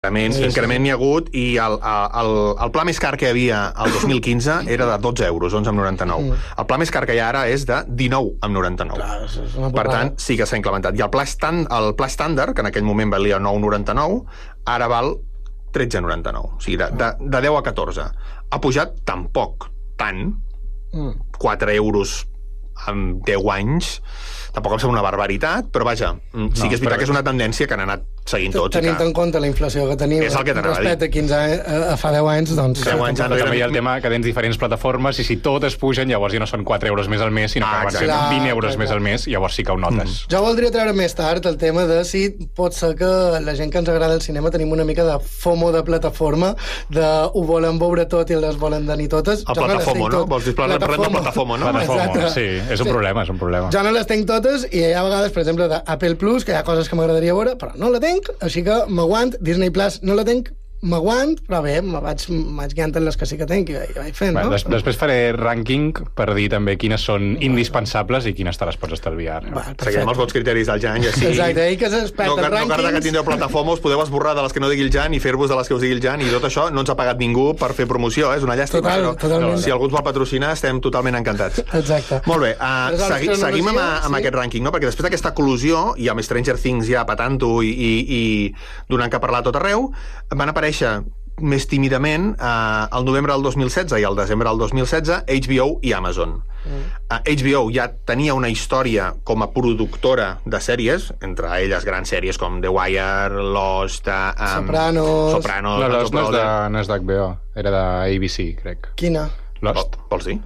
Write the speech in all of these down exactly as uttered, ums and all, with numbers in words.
Increment, sí, increment sí. N'hi ha hagut i el, el, el pla més car que hi havia el dos mil quinze era de dotze euros, onze coma noranta-nou. Mm. El pla més car que hi ha ara és de dinou coma noranta-nou. Clar, per tant, sí que s'ha incrementat. I el pla, stand, el pla estàndard, que en aquell moment valia nou coma noranta-nou, ara val tretze coma noranta-nou. O sigui, de, de, de deu a catorze. Ha pujat tampoc tant, mm. quatre euros en deu anys, tampoc em sembla una barbaritat, però vaja, no, sí que és veritat però... que és una tendència que han anat seguint tots. Tenint que... en compte la inflació que tenim respecte a quinze anys, a fa deu anys, doncs... deu anys, però també hi ha el tema que tens diferents plataformes i si totes pugen, llavors ja no són quatre euros més al mes, sinó que ah, acaben sent vint euros clar, més al mes, llavors sí que ho notes. Mm. Jo voldria treure més tard el tema de si pot ser que la gent que ens agrada el cinema tenim una mica de FOMO de plataforma, de ho volen veure tot i les volen tenir totes. El platafomo, no? Vols dir platafomo, platafomo, no? Platafomo, sí, és un sí. problema, és un problema. Jo no les tenc totes i hi ha vegades, per exemple, d'Apple Plus, que hi ha coses que m'agradaria veure, però no la tenc, així que m'aguant. Disney Plus no la tenc, m'aguant, però bé, me vaig, vaig guiant en les que sí que tenc i, i vaig fent, no? Des, després faré rànquing per dir també quines són indispensables i quines te les pots estalviar. No? Seguim els bons criteris del Jan i així... Exacte, i que s'experta no, en rànquings... No cal que tindreu plataforma, us podeu esborrar de les que no digui el Jan i fer-vos de les que us digui el Jan, i tot això no ens ha pagat ningú per fer promoció, eh? És una llàstima. Total, no? totalment. No, si algú ens vol patrocinar, estem totalment encantats. Exacte. Molt bé, uh, segui, seguim amb, amb sí. aquest rànquing, no? Perquè després d'aquesta col·lusió, i amb Stranger Things ja patant-ho i, i, i donant que parlar tot arreu, van aparèixer més tímidament eh, el novembre del dos mil setze i el desembre del dos mil setze H B O i Amazon. Mm. Uh, H B O ja tenia una història com a productora de sèries, entre elles grans sèries com The Wire, Lost, uh, um, Sopranos... Sopranos no, Lost no és, de, no és d'H B O, era de A B C, crec. Quina? Lost. Vols dir?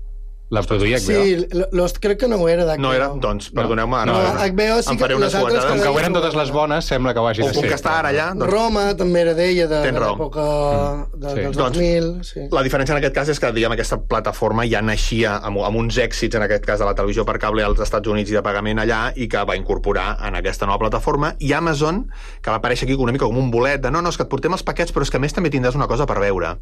La produïa H B O. Sí, Lost crec que no ho era d'H B O. No era? Doncs, perdoneu-me. No, no, H B O sí que les altres... Com que ho eren totes les bones, sembla que ho hagi de ser. O com que està ara allà... Doncs... Roma també era d'ella, de, de l'època mm. de, sí. dels dos mil... Doncs, sí. La diferència en aquest cas és que, diguem, aquesta plataforma ja naixia amb, amb uns èxits, en aquest cas de la televisió per cable als Estats Units i de pagament allà, i que va incorporar en aquesta nova plataforma, i Amazon, que va aparèixer aquí una mica com un bolet de no, no, és que et portem els paquets, però és que a més també tindràs una cosa per veure.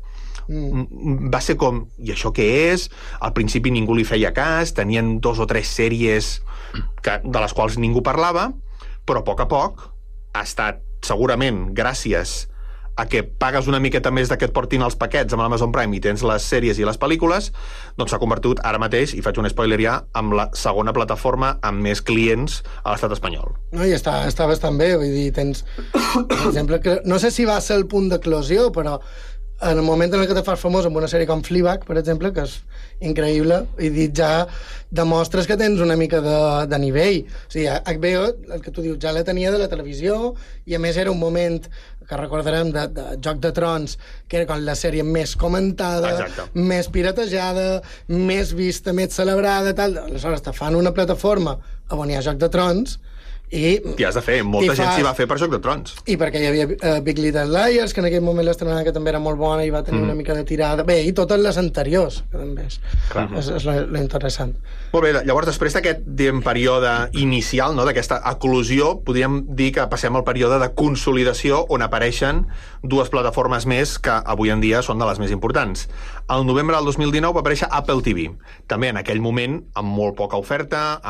Mm. Va ser com, i això què és? Al principi ningú li feia cas, tenien dos o tres sèries que, de les quals ningú parlava, però a poc a poc ha estat, segurament, gràcies a que pagues una miqueta més de que et portin els paquets amb l'Amazon Prime i tens les sèries i les pel·lícules, doncs s'ha convertit ara mateix, i faig un spoiler ja, amb la segona plataforma amb més clients a l'estat espanyol. No, i està, està bastant bé, vull dir, tens, per exemple, que no sé si va ser el punt d'eclosió, però en el moment en què te fas famós amb una sèrie com Fleabag, per exemple, que és increïble, i dit ja demostres que tens una mica de, de nivell. O sigui, H B O, el que tu dius, ja la tenia de la televisió, i a més era un moment que recordarem de, de Joc de Trons, que era com la sèrie més comentada, exacte, més piratejada, més vista, més celebrada, tal. Aleshores te fan una plataforma on hi ha Joc de Trons, i t'hi has de fer, molta gent s'hi va fer per Joc de Trons. I perquè hi havia uh, Big Little Liars, que en aquell moment l'estrenada que també era molt bona i va tenir mm. una mica de tirada. Bé, i totes les anteriors, que també és, és, és lo, lo interessant. Molt bé, llavors després d'aquest període inicial, no, d'aquesta eclosió, podríem dir que passem al període de consolidació on apareixen dues plataformes més que avui en dia són de les més importants. Al novembre del dos mil dinou va aparèixer Apple T V, també en aquell moment amb molt poca oferta,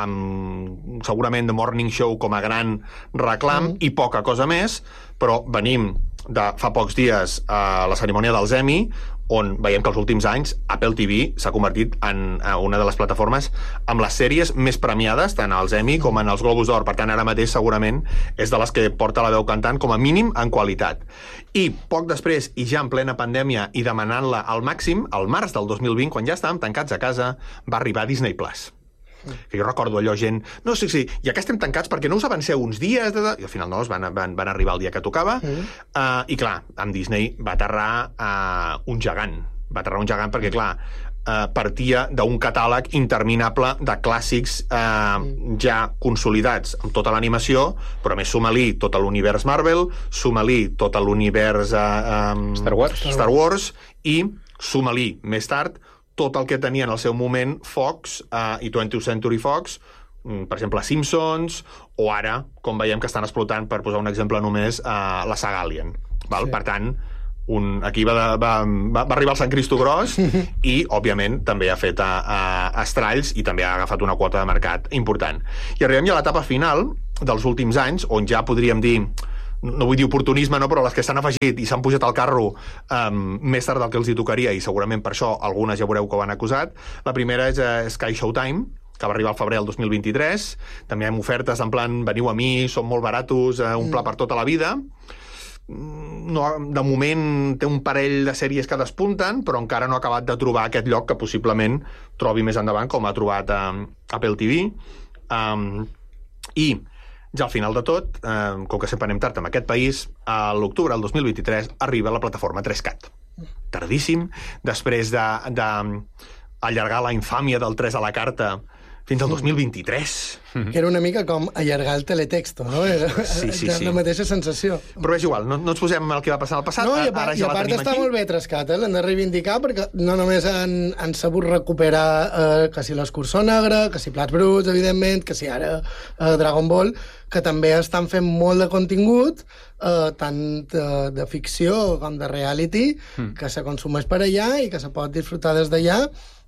amb segurament The Morning Show com a gran reclam mm. i poca cosa més, però venim de fa pocs dies a la cerimònia dels Emmy, on veiem que els últims anys Apple T V s'ha convertit en una de les plataformes amb les sèries més premiades, tant als Emmy com en els Globus d'Or. Per tant, ara mateix segurament és de les que porta la veu cantant, com a mínim en qualitat. I poc després, i ja en plena pandèmia i demanant-la al màxim, al març del dos mil vint, quan ja estàvem tancats a casa, va arribar Disney Plus. Que jo recordo allò, gent, no, sí, sí, ja que estem tancats, perquè no us avanceu uns dies? De... I al final no, van, van, van arribar el dia que tocava, mm. uh, i clar, amb Disney va aterrar uh, un gegant, va aterrar un gegant perquè, clar, uh, partia d'un catàleg interminable de clàssics uh, mm. ja consolidats amb tota l'animació, però a més suma-li tot l'univers Marvel, suma-li tot l'univers uh, um, Star Wars, Star Wars i suma-li més tard tot el que tenia en el seu moment Fox uh, i twentieth Century Fox, um, per exemple Simpsons, o ara, com veiem que estan explotant, per posar un exemple només, uh, la saga Alien. Val? Sí. Per tant, un, aquí va, va, va, va arribar el Sant Cristo Gros i, òbviament, també ha fet a, a estralls i també ha agafat una quota de mercat important. I arribem ja a l'etapa final dels últims anys, on ja podríem dir no vull dir oportunisme, no, però les que s'han afegit i s'han pujat al carro um, més tard del que els hi tocaria, i segurament per això algunes ja veureu que ho han acusat. La primera és uh, Sky Showtime, que va arribar al febrer del dos mil vint-i-tres. També hi ha ofertes en plan, veniu a mi, som molt baratos, uh, un pla per tota la vida. No, de moment té un parell de sèries que despunten, però encara no ha acabat de trobar aquest lloc que possiblement trobi més endavant, com ha trobat um, Apple T V. Um, I ja al final de tot, um, com que sempre anem tard en aquest país, a l'octubre del dos mil vint-i-tres arriba la plataforma tres cat. Tardíssim, després de, de allargar la infàmia del tres a la carta fins al dos mil vint-i-tres. Que era una mica com allargar el teletexto, no? Era sí, sí, sí. la mateixa sensació. Però és igual, no, no ens posem el que va passar al passat, no, i a, ara i ja a la part tenim està aquí. molt bé Trescat, eh? L'han de reivindicar perquè no només han, han sabut recuperar eh, que si l'Escurçó Negre, que si Plats Bruts, evidentment, que si ara eh, Dragon Ball, que també estan fent molt de contingut, eh, tant de, de ficció com de reality, mm. que se consumeix per allà i que se pot disfrutar des d'allà,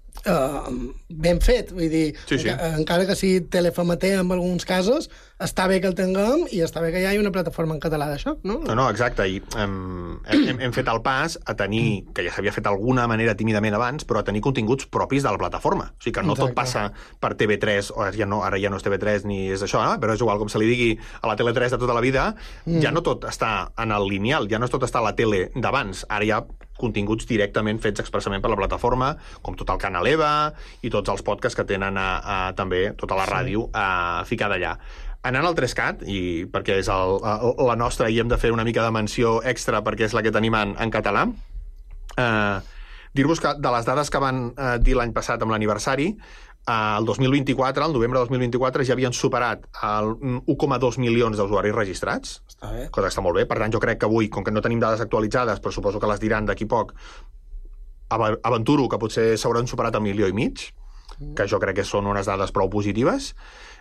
Uh, ben fet, vull dir, sí, sí. Que, encara que sigui telefamater en alguns casos, està bé que el tinguem i està bé que hi hagi una plataforma en català d'això, no? No, no, exacte, i um, hem, hem fet el pas a tenir, que ja s'havia fet d'alguna manera tímidament abans, però a tenir continguts propis de la plataforma, o sigui que no exacte. Tot passa per T V tres, o ja no, ara ja no és T V tres ni és això, eh? Però és igual, com se li digui a la Tele tres de tota la vida, mm. ja no tot està en el lineal, ja no tot està a la tele d'abans, ara hi ha continguts directament fets expressament per la plataforma, com tot el Canal EVA i tots els podcasts que tenen a, a, també tota la ràdio a ficar d'allà. Anant al tres cat, i perquè és el, la nostra i hem de fer una mica de menció extra perquè és la que tenim en, en català, eh, dir-vos que de les dades que van eh, dir l'any passat amb l'aniversari, eh, el dos mil vint-i-quatre, el novembre del dos mil vint-i-quatre, ja havien superat el un coma dos milions d'usuaris registrats, està bé. Cosa que està molt bé. Per tant, jo crec que avui, com que no tenim dades actualitzades, però suposo que les diran d'aquí poc, aventuro que potser s'hauran superat el milió i mig, que jo crec que són unes dades prou positives.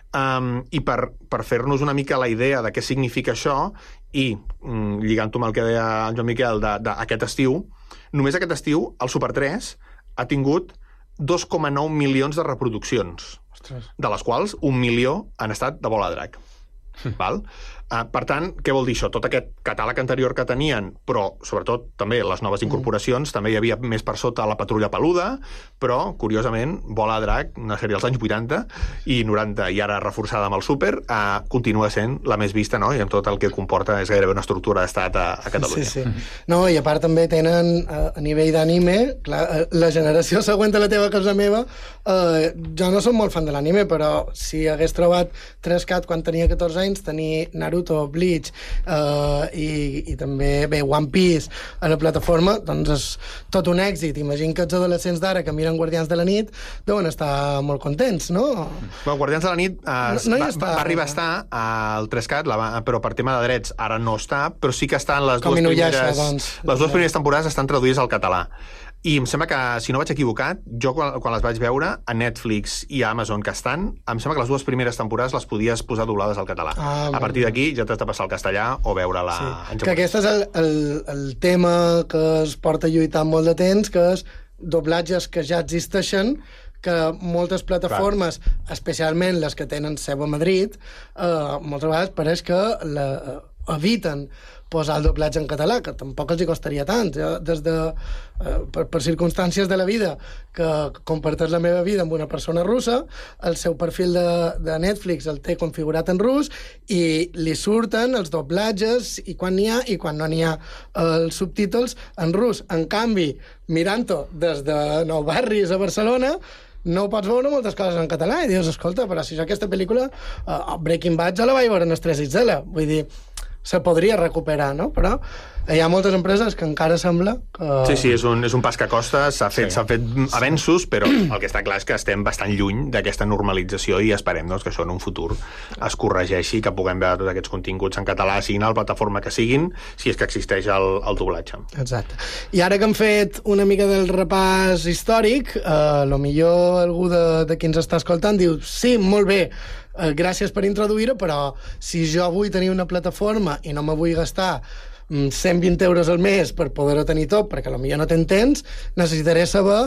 Um, i per, per fer-nos una mica la idea de què significa això i um, lligant-ho amb el que deia en Joan Miquel d'aquest estiu, només aquest estiu el Super tres ha tingut dos coma nou milions de reproduccions. Ostres. De les quals un milió han estat de Bola de Drac. Val? Uh, per tant, què vol dir això? Tot aquest catàleg anterior que tenien, però sobretot també les noves incorporacions, mm. també hi havia més per sota la Patrulla Peluda, però, curiosament, Bola de Drac, una sèrie dels anys vuitanta i noranta, i ara reforçada amb el Súper, uh, continua sent la més vista, no? I amb tot el que comporta és gairebé una estructura d'estat a, a Catalunya. Sí, sí. No, i a part també tenen, a, a nivell d'anime, clar, la generació següent a la teva casa meva, uh, jo no som molt fan de l'anime, però si hagués trobat tres cat quan tenia catorze anys, tenir Naruto, Bleach uh, i, i també, bé, One Piece a la plataforma, doncs és tot un èxit. Imagino que els adolescents d'ara que miren Guardians de la Nit deuen estar molt contents, no? Bueno, Guardians de la Nit uh, no, no va, està, va arribar a estar al tres cat, la va, però per tema de drets ara no està, però sí que estan les dues primeres, doncs. Les dues primeres temporades estan traduïdes al català. I em sembla que, si no vaig equivocat, jo quan, quan les vaig veure a Netflix i a Amazon que estan, em sembla que les dues primeres temporades les podies posar doblades al català. Ah, a partir d'aquí ja t'has de passar al castellà o veure-la sí. en japonès. Que aquest és el, el, el tema que es porta lluitant molt de temps, que és doblatges que ja existeixen, que moltes plataformes, clar. Especialment les que tenen seu a Madrid, eh, moltes vegades pareix que la, eh, eviten posar el doblatge en català, que tampoc els hi costaria tant. Jo, des de, eh, per, per circumstàncies de la vida, que comparteix la meva vida amb una persona russa, el seu perfil de, de Netflix el té configurat en rus i li surten els doblatges i quan n'hi ha i quan no n'hi ha els subtítols en rus. En canvi, mirant-ho des de Nou Barris a Barcelona, no pots veure moltes coses en català i dius, escolta, però si jo aquesta pel·lícula uh, Breaking Bad ja la vaig veure en els tres X L, vull dir, se podria recuperar, no? Però hi ha moltes empreses que encara sembla que... Sí, sí, és un, és un pas que costa, s'ha fet, sí. s'ha fet avenços, però el que està clar és que estem bastant lluny d'aquesta normalització i esperem doncs, que això en un futur es corregeixi, que puguem veure tots aquests continguts en català, siguin a la plataforma que siguin, si és que existeix el, el doblatge. Exacte. I ara que hem fet una mica del repàs històric, eh, lo millor algú de, de qui ens està escoltant diu, sí, molt bé, eh, gràcies per introduir-ho, però si jo vull tenir una plataforma i no me vull gastar cent vint euros al mes per poder-ho tenir tot, perquè potser no te'n tens, necessitaré saber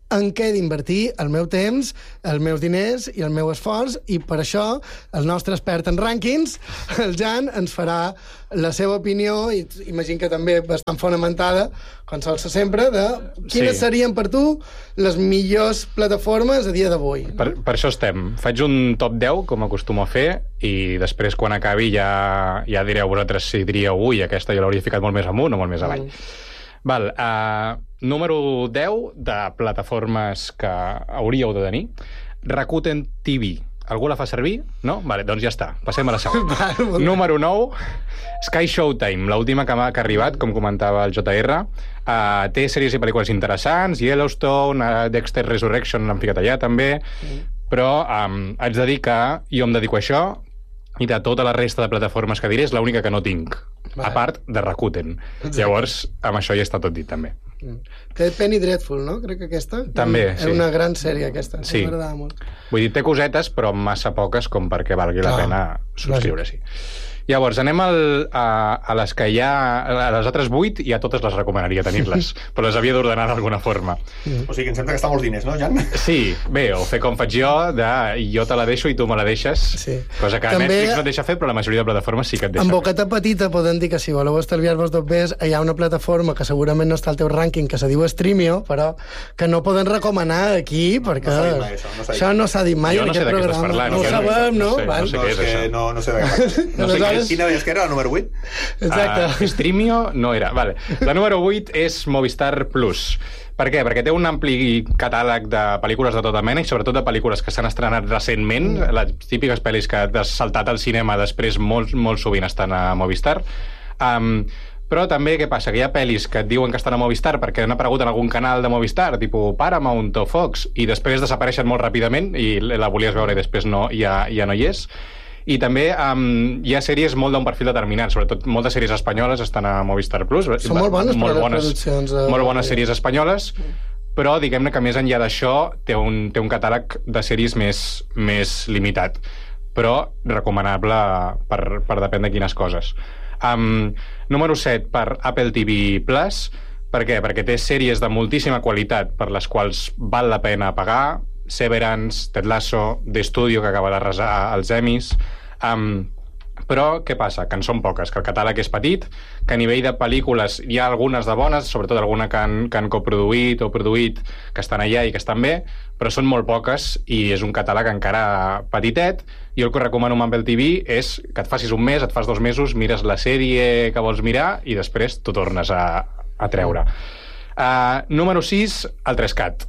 en què he d'invertir el meu temps, els meus diners i el meu esforç, i per això el nostre expert en rànquings, el Jan, ens farà la seva opinió, i imagino que també bastant fonamentada, com sol ser sempre, de quines sí. serien per tu les millors plataformes a dia d'avui. Per, per això estem. Faig un top deu, com acostumo a fer, i després, quan acabi, ja, ja direu vosaltres si diríeu, ui, aquesta ja l'hauria ficat molt més amunt o molt més avall. Mm. Val, uh, número deu de plataformes que hauríeu de tenir. Rakuten T V. Algú la fa servir? No? Vale, doncs ja està. Passem a la segona. Número nou, Sky Showtime, l'última que, que ha arribat, com comentava el J R. Uh, té sèries i pel·lícules interessants, Yellowstone, uh, Dexter Resurrection l'han ficat allà també, mm. però um, haig de dir que jo em dedico a això, i de tota la resta de plataformes que diré és l'única que no tinc, vale. A part de Rakuten. Exacte. Llavors, amb això ja està tot dit, també. Mm. Té Penny Dreadful, no? Crec que aquesta. També, és sí. una gran sèrie, aquesta. Sí. M'agradava molt. Vull dir, té cosetes, però massa poques com perquè valgui la ah, pena subscriure-s'hi. Llavors, anem al, a, a les que hi ha... A les altres vuit, i a totes les recomanaria tenir-les, però les havia d'ordenar d'alguna forma. Mm. O sigui, em sembla que està molts diners, no, Jan? Sí, bé, o fer com faig jo, de jo te la deixo i tu me la deixes, sí. Cosa que també, Netflix no et deixa fer, però la majoria de plataformes sí que et deixa en boqueta fer. Petita podem dir que si voleu estalviar-vos dos bes, hi ha una plataforma que segurament no està al teu rànquing, que se diu Streamio, però que no poden recomanar aquí, perquè no mai, això, no això no s'ha dit mai jo en no aquest programa. Parlant, no ho sabem, no? No sé, no sé no, què és, és això. No, no sé de què. No sé què. Quina és que era, la número vuit? Exacte. Uh, Streamio no era. Vale. La número vuit és Movistar Plus. Per què? Perquè té un ampli catàleg de pel·lícules de tota mena i sobretot de pel·lícules que s'han estrenat recentment, mm. les típiques pel·lis que has saltat al cinema després molt, molt sovint estan a Movistar. Um, però també què passa? Que hi ha pel·lis que et diuen que estan a Movistar perquè han aparegut en algun canal de Movistar, tipus Paramount o Fox, i després desapareixen molt ràpidament i la volies veure i després no, ja, ja no hi és. I també um, hi ha sèries molt d'un perfil determinat, sobretot moltes sèries espanyoles estan a Movistar Plus. Són molt bones, molt bones produccions. De... Molt bones sèries espanyoles, però diguem-ne que més enllà d'això té un, té un catàleg de sèries més, més limitat, però recomanable per, per depèn de quines coses. Um, número set per Apple T V Plus. Per què? Perquè té sèries de moltíssima qualitat per les quals val la pena pagar. Severance, Ted Lasso, The Studio, que acaba d'arrasar els Emmys. Um, però què passa? Que en són poques, que el catàleg és petit, que a nivell de pel·lícules hi ha algunes de bones, sobretot alguna que han, que han coproduït o produït, que estan allà i que estan bé, però són molt poques i és un catàleg encara petitet. Jo el que recomano amb Apple T V és que et facis un mes, et fas dos mesos, mires la sèrie que vols mirar i després t'ho tornes a, a treure. Uh, número sis, el tres cat.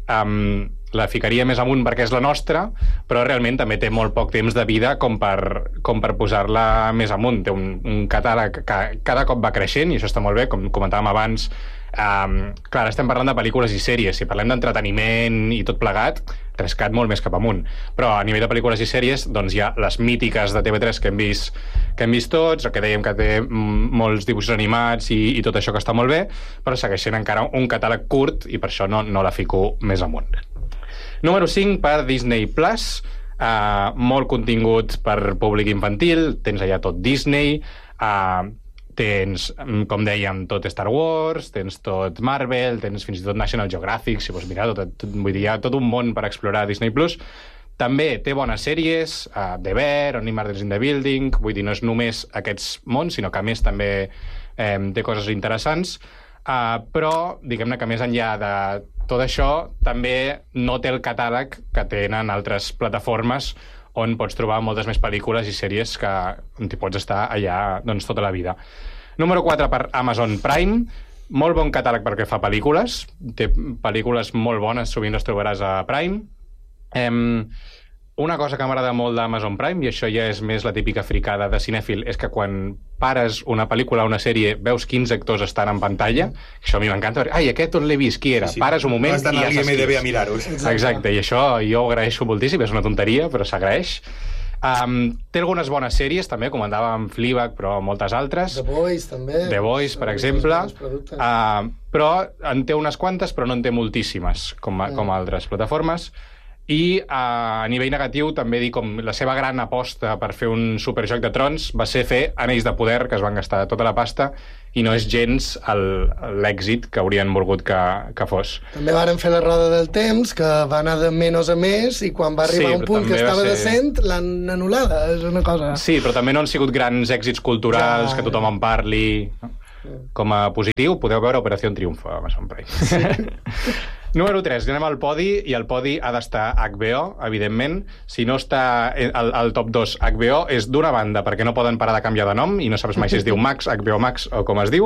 Um, la ficaria més amunt perquè és la nostra, però realment també té molt poc temps de vida com per, com per posar-la més amunt. Té un, un catàleg que cada cop va creixent, i això està molt bé, com comentàvem abans. Um, clar, estem parlant de pel·lícules i sèries. Si parlem d'entreteniment i tot plegat, tres cat molt més cap amunt. Però a nivell de pel·lícules i sèries, doncs hi ha les mítiques de T V tres que hem vist, que hem vist tots, el que dèiem que té molts dibuixos animats i, i tot això que està molt bé, però segueix sent encara un catàleg curt i per això no, no la fico més amunt. Número cinc per Disney Plus. Uh, molt contingut per públic infantil. Tens allà tot Disney. Uh, tens, com dèiem, tot Star Wars, tens tot Marvel, tens fins i tot National Geographic, si vols mirar, tot, tot, vull dir, hi ha tot un món per explorar Disney Plus. També té bones sèries, uh, The Bear, Only Murders in the Building, vull dir, no és només aquests mons, sinó que a més també eh, té coses interessants, uh, però diguem-ne que més enllà de tot això, també no té el catàleg que tenen altres plataformes on pots trobar moltes més pel·lícules i sèries que on t'hi pots estar allà doncs, tota la vida. Número quatre per Amazon Prime. Molt bon catàleg perquè fa pel·lícules. Té pel·lícules molt bones, sovint les trobaràs a Prime. Eh, una cosa que m'agrada molt d'Amazon Prime, i això ja és més la típica fricada de cinèfil, és que quan pares una pel·lícula o una sèrie veus quins actors estan en pantalla. Això a mi m'encanta. Ai, aquest on l'he vist? Qui era? Sí, sí. Pares un moment no i ja saps qui és. A mirar-ho. Exacte, i això jo ho agraeixo moltíssim, és una tonteria, però s'agraeix. Um, té algunes bones sèries, també, com andàvem Fleabag, però moltes altres. The Boys, també. The Boys, per exemple. Uh, però en té unes quantes, però no en té moltíssimes, com, mm. com altres plataformes. I a nivell negatiu també dir com la seva gran aposta per fer un superjoc de trons va ser fer Anells de Poder, que es van gastar tota la pasta, i no és gens l'èxit que haurien volgut que, que fos. També varen fer la roda del temps, que va anar de menys a més, i quan va arribar sí, un punt que estava ser... decent, l'han anul·lada. És una cosa... Sí, però també no han sigut grans èxits culturals, ja, que tothom en parli. Com a positiu, podeu veure Operació Triunfo, a Amazon Prime. Sí. Número tres, anem al podi, i el podi ha d'estar H B O, evidentment. Si no està al, al top dos H B O, és d'una banda, perquè no poden parar de canviar de nom, i no saps mai si es diu Max, H B O Max, o com es diu.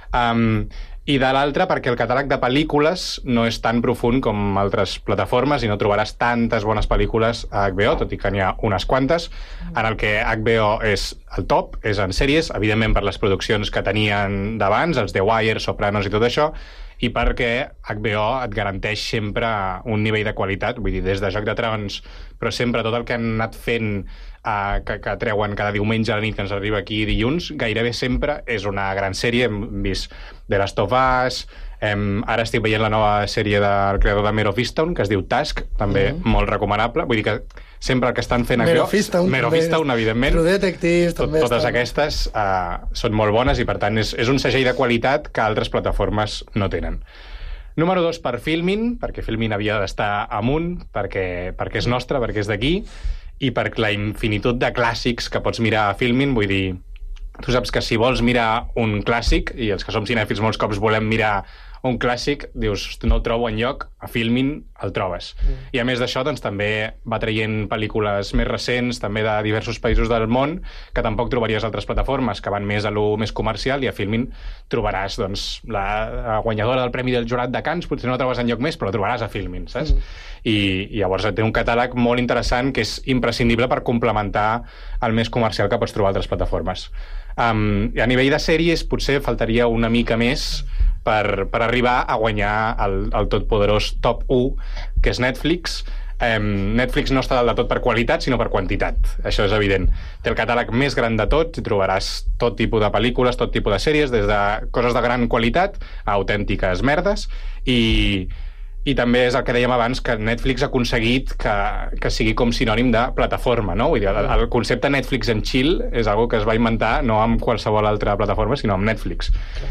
Um, I de l'altra, perquè el catàleg de pel·lícules no és tan profund com altres plataformes i no trobaràs tantes bones pel·lícules a H B O, tot i que n'hi ha unes quantes. En el que H B O és el top, és en sèries, evidentment per les produccions que tenien d'abans, els The Wire, Sopranos i tot això, i perquè H B O et garanteix sempre un nivell de qualitat, vull dir, des de Joc de Trons, però sempre tot el que han anat fent eh, que, que treuen cada diumenge a la nit que ens arriba aquí dilluns, gairebé sempre és una gran sèrie. Hem vist The Last of Us, hem, ara estic veient la nova sèrie del creador de Mare of Easttown, que es diu Task, també mm-hmm. molt recomanable, vull dir que sempre el que estan fent H B O... Mare of Easttown, evidentment. True Detective, tot, també totes estan... aquestes uh, són molt bones i, per tant, és, és un segell de qualitat que altres plataformes no tenen. Número dos, per Filmin, perquè Filmin havia d'estar amunt, perquè, perquè és nostre, perquè és d'aquí, i per la infinitud de clàssics que pots mirar a Filmin. Vull dir, tu saps que si vols mirar un clàssic, i els que som cinèfils molts cops volem mirar un clàssic, dius, no el trobo enlloc, a Filmin el trobes. Mm. I a més d'això, doncs, també va traient pel·lícules més recents, també de diversos països del món, que tampoc trobaries a altres plataformes, que van més a lo més comercial, i a Filmin trobaràs, doncs, la, la guanyadora del Premi del Jurat de Cannes, potser no la trobes enlloc més, però la trobaràs a Filmin, saps? Mm. I, i llavors té un catàleg molt interessant que és imprescindible per complementar el més comercial que pots trobar a altres plataformes. Um, a nivell de sèries potser faltaria una mica més per, per arribar a guanyar el, el totpoderós top u, que és Netflix. Um, Netflix no està dalt de tot per qualitat, sinó per quantitat. Això és evident. Té el catàleg més gran de tot, i trobaràs tot tipus de pel·lícules, tot tipus de sèries, des de coses de gran qualitat a autèntiques merdes, i... I també és el que dèiem abans, que Netflix ha aconseguit que, que sigui com sinònim de plataforma, no? Vull dir, el, el concepte Netflix and chill és algo que es va inventar no amb qualsevol altra plataforma, sinó amb Netflix.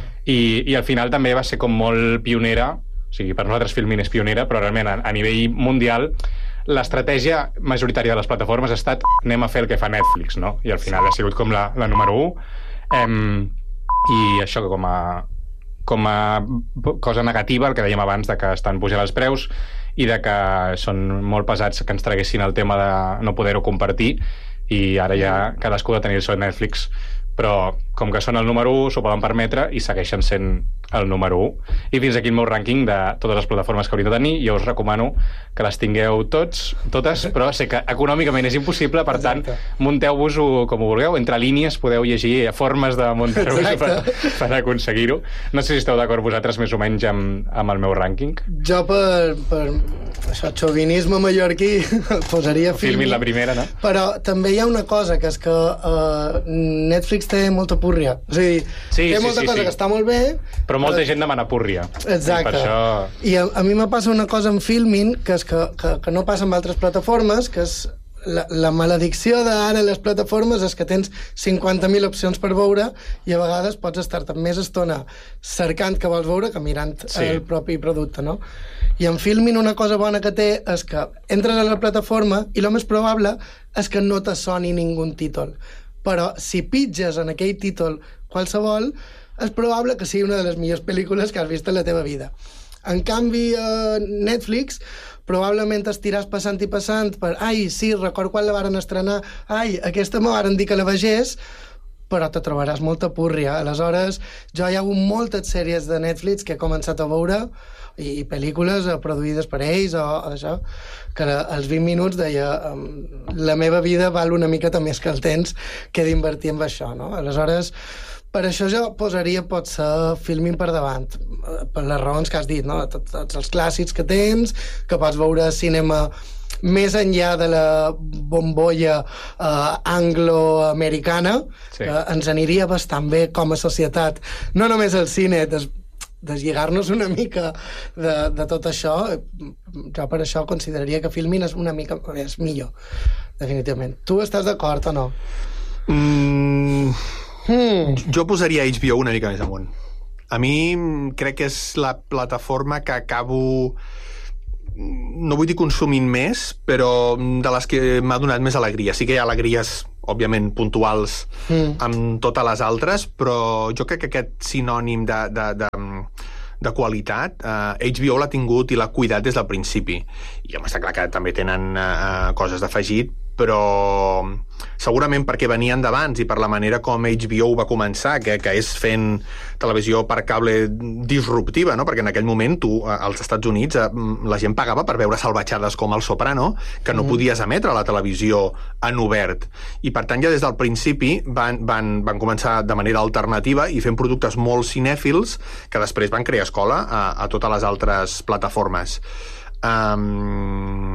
I, i al final també va ser com molt pionera, o sigui, per nosaltres Filmin és pionera, però realment a, a nivell mundial l'estratègia majoritària de les plataformes ha estat anem a fer el que fa Netflix, no? I al final ha sigut com la, la número u. Um, I això que com a com a cosa negativa, el que dèiem abans, de que estan pujant els preus i de que són molt pesats que ens traguessin el tema de no poder-ho compartir, i ara ja cadascú ha de tenir el seu Netflix. Però com que són el número u, s'ho poden permetre i segueixen sent el número u. I fins aquí el meu rànquing de totes les plataformes que hauria de tenir. Jo us recomano que les tingueu tots, totes, però sé que econòmicament és impossible, per tant, munteu-vos-ho com ho vulgueu. Entre línies podeu llegir formes de muntar-vos per, per aconseguir-ho. No sé si esteu d'acord vosaltres més o menys amb, amb el meu rànquing. Jo per, per això, xovinisme mallorquí posaria Filmin. Filmin la primera, no? Però també hi ha una cosa, que és que uh, Netflix té molta púrria. O sigui, sí, té sí, molta sí, cosa sí. que està molt bé, però molta gent demana púrria. Exacte. I per això... I a, a mi me passa una cosa en Filmin que és que, que, que no passa amb altres plataformes, que és la, la maledicció d'ara les plataformes és que tens cinquanta mil opcions per veure, i a vegades pots estar-te més estona cercant que vols veure que mirant sí. el propi producte, no? I en Filmin una cosa bona que té és que entres a la plataforma i el més probable és que no te soni ningú títol. Però si pitges en aquell títol qualsevol, és probable que sigui una de les millors pel·lícules que has vist en la teva vida. En canvi, a Netflix probablement estiràs passant i passant per ai, sí, record quan la varen estrenar, ai, aquesta me varen dir que la vegés, però te trobaràs molta púrria. Aleshores, jo hi ha hagut moltes sèries de Netflix que he començat a veure, i pel·lícules produïdes per ells o, o això, que als vint minuts deia la meva vida val una miqueta més que el temps que he d'invertir en això, no? Aleshores, per això jo posaria potser Filmin per davant, per les raons que has dit, no? Tots, tots els clàssics que tens, que pots veure cinema més enllà de la bombolla eh, anglo-americana, sí. que ens aniria bastant bé com a societat, no només el cine, des, deslligar-nos una mica de, de tot això, jo per això consideraria que Filmin és una mica és millor, definitivament. Tu estàs d'acord o no? Mm, Hmm. jo posaria H B O una mica més amunt. A mi crec que és la plataforma que acabo, no vull dir consumint més, però de les que m'ha donat més alegria. Sí que hi ha alegries, òbviament, puntuals Mm. amb totes les altres, però jo crec que aquest sinònim de, de, de, de qualitat, eh, H B O l'ha tingut i l'ha cuidat des del principi. I home, està clar que també tenen eh, coses d'afegit, però segurament perquè venien d'abans i per la manera com H B O va començar, que, que és fent televisió per cable disruptiva, no? Perquè en aquell moment tu, als Estats Units, la gent pagava per veure salvatjades com El Soprano, que no mm. podies emetre a la televisió en obert. I per tant ja des del principi van, van, van començar de manera alternativa i fent productes molt cinèfils que després van crear escola a, a totes les altres plataformes. Um...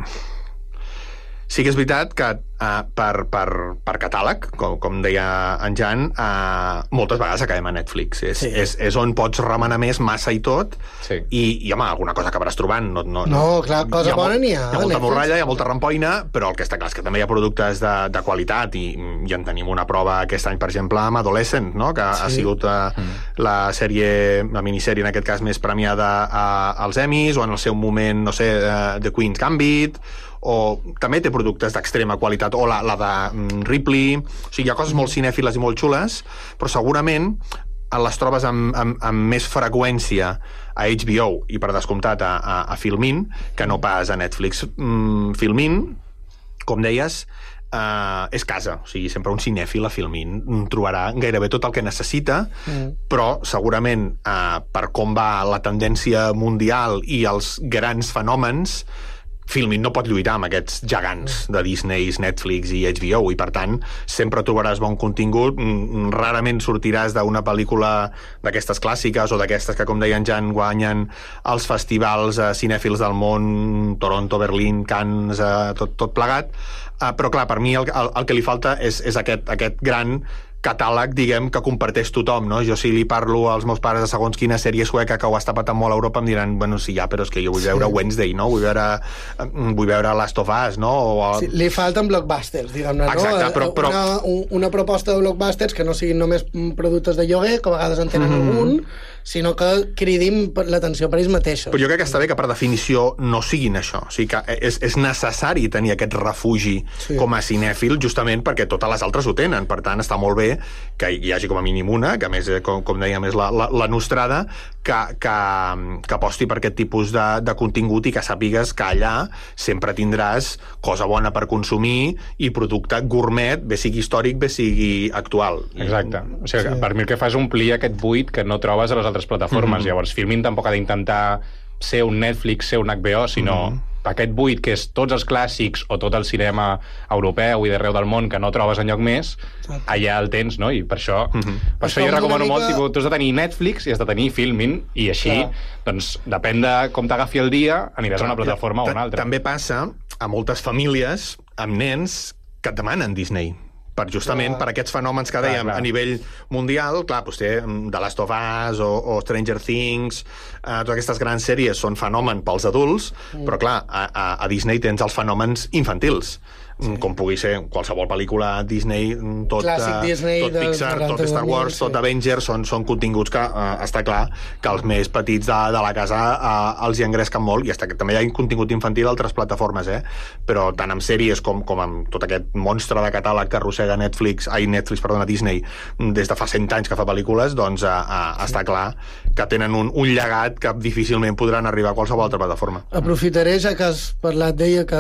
Sí que és veritat que uh, per, per, per catàleg, com, com deia en Jan, uh, moltes vegades acabem a Netflix. És, sí. és, és on pots remenar més massa i tot, sí. i, i home, alguna cosa acabaràs trobant. No, no, no, no clar, cosa hi bona n'hi ha. Hi ha molta morralla, hi ha molta rampoina, però el que està clar és que també hi ha productes de, de qualitat, i, i en tenim una prova aquest any, per exemple, amb Adolescent, no? Que sí. ha sigut uh, mm. la sèrie, la minissèrie, en aquest cas, més premiada uh, als Emmys, o en el seu moment, no sé, uh, The Queen's Gambit, o també té productes d'extrema qualitat, o la, la de um, Ripley. O sigui, hi ha coses molt cinèfiles i molt xules, però segurament les trobes amb, amb, amb més freqüència a H B O i, per descomptat, a, a, a Filmin, que no pas a Netflix. Mm, Filmin, com deies, Uh, és casa, o sigui, sempre un cinèfil a Filmin trobarà gairebé tot el que necessita, mm. però segurament uh, per com va la tendència mundial i els grans fenòmens, Filmin no pot lluitar amb aquests gegants de Disney, Netflix i H B O, i per tant sempre trobaràs bon contingut. Rarament sortiràs d'una pel·lícula d'aquestes clàssiques o d'aquestes que, com deien Jan, guanyen els festivals eh, cinèfils del món, Toronto, Berlín, Cannes, eh, tot, tot plegat. Uh, però clar, per mi el, el, el que li falta és, és aquest, aquest gran catàleg, diguem, que comparteix tothom, no? Jo si li parlo als meus pares de segons quina sèrie sueca que ho està patant molt a Europa, em diran, bueno, sí, ja, però és que jo vull veure sí. Wednesday, no? Vull veure, vull veure Last of Us, no? O... Sí, li falten blockbusters, diguem-ne, no? Exacte, però, però... Una, una proposta de blockbusters que no siguin només productes de lloguer, que a vegades en tenen mm-hmm. algun, sinó que cridin l'atenció per ells mateixos. Però jo crec que està bé que per definició no siguin això. O sigui que és, és necessari tenir aquest refugi sí. com a cinèfil, justament perquè totes les altres ho tenen. Per tant, està molt bé que hi hagi com a mínim una, que a més, com, com dèiem, és la, la, la nostrada, que, que, que aposti per aquest tipus de, de contingut i que sàpigues que allà sempre tindràs cosa bona per consumir i producte gourmet, bé sigui històric, bé sigui actual. Exacte. O sigui, sí. per mi el que fa és omplir aquest buit que no trobes a les altres plataformes. Mm-hmm. Llavors, Filmin tampoc ha d'intentar ser un Netflix, ser un H B O, sinó mm-hmm. aquest buit que és tots els clàssics o tot el cinema europeu i d'arreu del món que no trobes enlloc més, allà el tens, no? I per això, mm-hmm. per això jo recomano mica... molt, tipus, tu has de tenir Netflix i has de tenir Filmin, i així, Clar. doncs, depèn de com t'agafi el dia, aniràs Clar, a una plataforma o a una altra. També passa a moltes famílies amb nens que et demanen Disney, per justament clar. per aquests fenòmens que dèiem clar, clar. a nivell mundial. Clar, doncs té The Last of Us o, o Stranger Things, eh, totes aquestes grans sèries són fenomen pels adults, mm. però clar, a, a, a Disney tens els fenòmens infantils, sí. com pugui ser qualsevol pel·lícula Disney, tot, uh, Disney tot Pixar, tot Star Wars, sí. tot Avengers, són, són continguts que uh, està clar que els més petits de, de la casa uh, els hi engresquen molt, i està, també hi ha contingut infantil a altres plataformes, eh? Però tant amb sèries com, com amb tot aquest monstre de catàleg que arrossega Netflix, ai, Netflix, perdona, Disney, des de fa cent anys que fa pel·lícules, doncs uh, uh, sí. està clar que tenen un, un llegat que difícilment podran arribar a qualsevol altra plataforma. Aprofitaré, ja que has parlat d'ella, que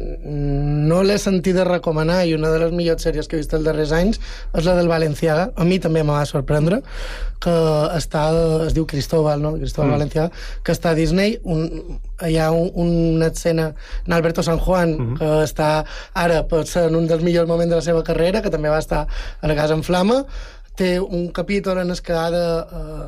no l'he sentit de recomanar, i una de les millors sèries que he vist els darrers anys és la del Valenciaga. A mi també me va sorprendre, que està, es diu Cristóbal, no? Cristóbal mm. Valenciaga, que està a Disney. Un, hi ha un, una escena en Alberto San Juan, mm -hmm. que està ara potser en un dels millors moments de la seva carrera, que també va estar a la Casa en Flama. Té un capítol en el que ha de... Uh,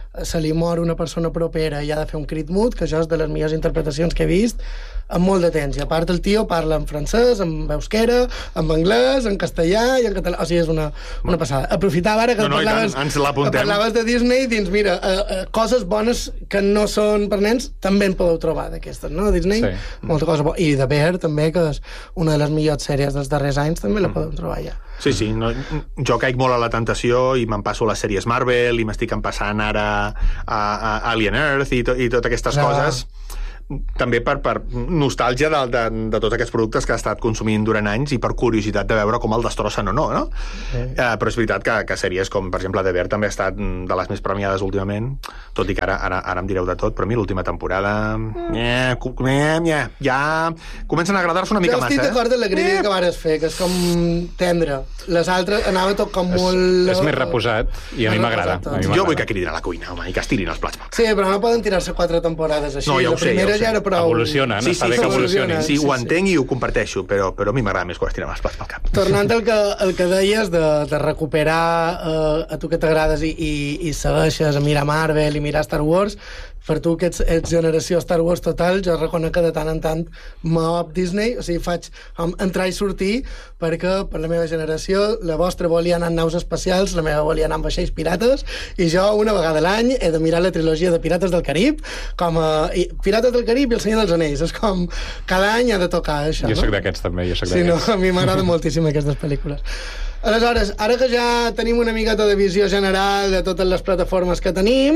se li mor una persona propera i ha de fer un crit mut, que això és de les millors interpretacions que he vist en molt de temps. I a part el tio parla en francès, en euskera, en anglès, en castellà i en català. O sigui, és una, una passada. Aprofitava ara que no, no, parlaves, tant, ens l'apuntem. parlaves de Disney, dins, mira, eh, eh, coses bones que no són per nens també en podeu trobar d'aquestes, no? Disney, sí. Molta cosa bona. I de Bear, també, que és una de les millors sèries dels darrers anys, també la podeu trobar ja. Sí, sí, no, jo caic molt a la tentació i me'n passo les sèries Marvel i m'estic empassant ara a, a Alien Earth i, to, i totes aquestes no. coses, també per, per nostàlgia de, de, de tots aquests productes que ha estat consumint durant anys i per curiositat de veure com el destrossen o no, no? Sí. Eh, però és veritat que, que sèries com, per exemple, The Bear també ha estat de les més premiades últimament, tot i que ara, ara, ara em direu de tot, però a mi l'última temporada mm. yeah, yeah, yeah, ja comencen a agradar-se una mica massa. Jo estic d'acord amb la crítica eh? que vares fer, que és com tendre. Les altres anava tot com molt... És, és més reposat i a mi m'agrada. Jo vull que cridin a la cuina, home, i que estirin els plats. Sí, però no poden tirar-se quatre temporades així. No, ja ho sé, ja ho sé. Ja era prou... Evolucionen, sí, està sí, bé que evolucionin. Sí, sí, ho sí. entenc i ho comparteixo, però, però a mi m'agrada més quan es tiren els plats pel cap. Tornant al que, el que deies de, de recuperar eh, a tu que t'agrades i, i, i segueixes a mirar Marvel i mirar Star Wars, per tu que ets, ets generació Star Wars total, jo reconec que de tant en tant m'op Disney, o sigui, faig um, entrar i sortir, perquè per la meva generació la vostra volia anar en naus espacials, la meva volia anar en vaixells pirates, i jo una vegada a l'any he de mirar la trilogia de Pirates del Carib, com a i, Pirates del Carib i El Senyor dels Anells, és com cada any ha de tocar això, jo no? Jo soc d'aquests també, jo soc sí, d'aquests. No, a mi m'agrada moltíssim aquestes pel·lícules. Aleshores, ara que ja tenim una miqueta de visió general de totes les plataformes que tenim,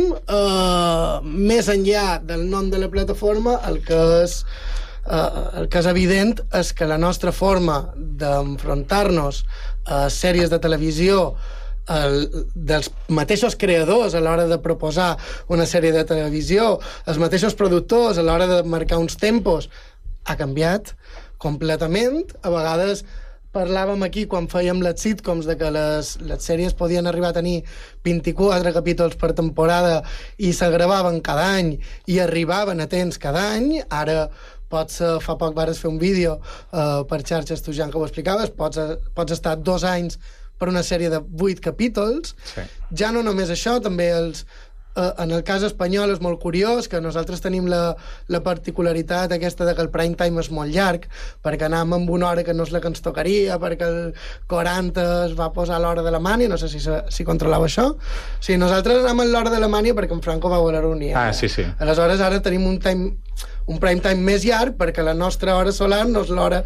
eh, més enllà del nom de la plataforma, el que és, eh, el que és evident és que la nostra forma d'enfrontar-nos a sèries de televisió el, dels mateixos creadors a l'hora de proposar una sèrie de televisió, els mateixos productors a l'hora de marcar uns tempos, ha canviat completament. A vegades parlàvem aquí quan fèiem les sitcoms de que les, les sèries podien arribar a tenir vint-i-quatre capítols per temporada i se gravaven cada any i arribaven a temps cada any. Ara pots, fa poc vares fer un vídeo uh, per xarxes, tu ja que ho explicaves, pots, pots estar dos anys per una sèrie de vuit capítols. Sí. Ja no només això, també els Uh, en el cas espanyol és molt curiós que nosaltres tenim la, la particularitat aquesta de que el prime time és molt llarg, perquè anàvem amb una hora que no és la que ens tocaria, perquè el quaranta es va posar a l'hora d'Alemanya, no sé si, si controlava això. Sí, nosaltres anàvem a l'hora d'Alemanya perquè en Franco va voler unir. Ah, sí, sí. Aleshores ara tenim un time un prime time més llarg perquè la nostra hora solar no és l'hora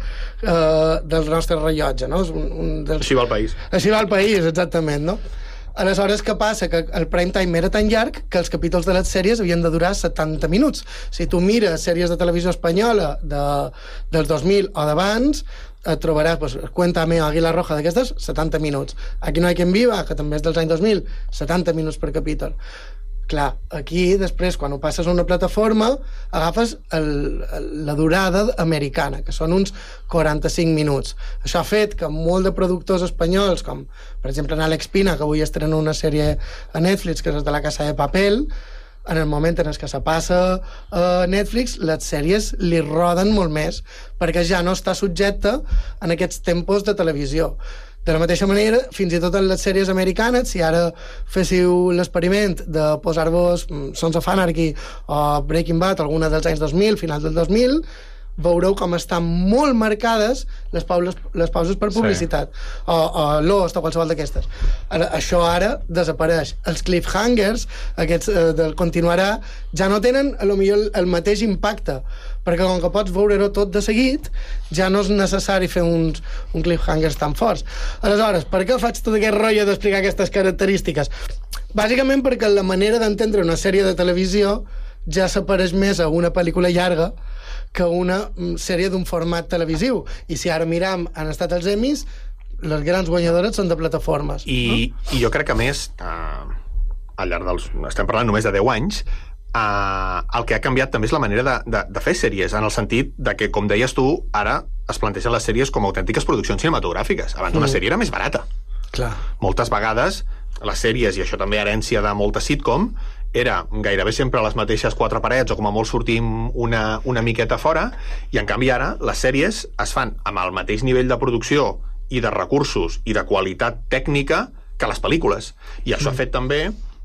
eh, del nostre rellotge, no? És un, un dels... Així va el país. Així va el país, exactament, no? Aleshores, què passa? Que el prime time era tan llarg que els capítols de les sèries havien de durar setanta minuts. Si tu mires sèries de televisió espanyola de, dels dos mil o d'abans, et trobaràs, pues, Cuéntame, Águila Roja, d'aquestes, setanta minuts. Aquí no hi ha quien viva, que també és dels anys dos mil, setanta minuts per capítol. Clar, aquí, després, quan ho passes a una plataforma, agafes el, la durada americana, que són uns quaranta-cinc minuts. Això ha fet que molt de productors espanyols, com, per exemple, en Àlex Pina, que avui estrena una sèrie a Netflix, que és de La Casa de Papel, en el moment en què se passa a Netflix, les sèries li roden molt més, perquè ja no està subjecte en aquests tempos de televisió. De la mateixa manera, fins i tot en les sèries americanes, si ara féssiu l'experiment de posar-vos Sons of Anarchy o Breaking Bad, alguna dels anys dos mil, final del dos mil, veureu com estan molt marcades les pauses, les pauses per publicitat, sí. o, o Lost o qualsevol d'aquestes. Ara, això ara desapareix. Els cliffhangers, aquests eh, del continuarà, ja no tenen a lo millor el mateix impacte, perquè com que pots veure-ho tot de seguit, ja no és necessari fer uns, uns cliffhangers tan forts. Aleshores, per què faig tot aquest rotllo d'explicar aquestes característiques? Bàsicament perquè la manera d'entendre una sèrie de televisió ja s'apareix més a una pel·lícula llarga que una sèrie d'un format televisiu. I si ara miram han estat els Emmys, les grans guanyadores són de plataformes. I, no? I jo crec que, més, eh, al llarg dels... estem parlant només de deu anys, eh, el que ha canviat també és la manera de, de, de fer sèries, en el sentit de que, com deies tu, ara es plantegen les sèries com autèntiques produccions cinematogràfiques. Abans una mm. sèrie era més barata. Clar. Moltes vegades les sèries, i això també herència de molta sitcom, era gairebé sempre les mateixes quatre parets o com a molt sortim una, una miqueta fora, i en canvi ara les sèries es fan amb el mateix nivell de producció i de recursos i de qualitat tècnica que les pel·lícules, i això mm. ha fet també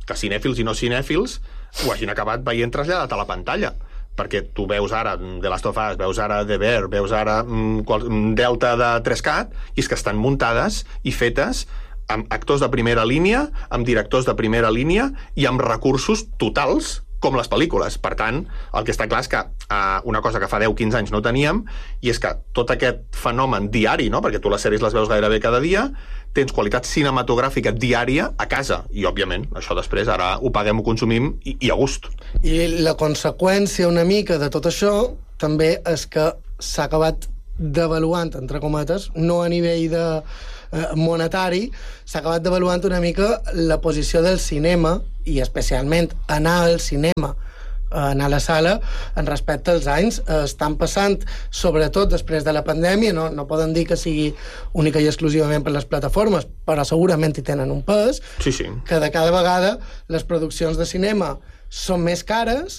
que cinèfils i no cinèfils ho hagin acabat veient traslladat a la pantalla, perquè tu veus ara The Last of Us, veus ara The Bear, veus ara mm, qual, Delta de tres cat, i és que estan muntades i fetes amb actors de primera línia, amb directors de primera línia i amb recursos totals com les pel·lícules. Per tant, el que està clar és que uh, una cosa que fa deu quinze anys no teníem, i és que tot aquest fenomen diari, no? Perquè tu les sèries les veus gairebé cada dia, tens qualitat cinematogràfica diària a casa, i òbviament això després ara ho paguem, ho consumim i, i a gust. I la conseqüència una mica de tot això també és que s'ha acabat devaluant, entre cometes, no a nivell de eh, monetari, s'ha acabat devaluant una mica la posició del cinema, i especialment anar al cinema, anar a la sala, en respecte als anys. Estan passant, sobretot després de la pandèmia, no, no poden dir que sigui única i exclusivament per les plataformes, però segurament hi tenen un pes, sí, sí. que de cada vegada les produccions de cinema són més cares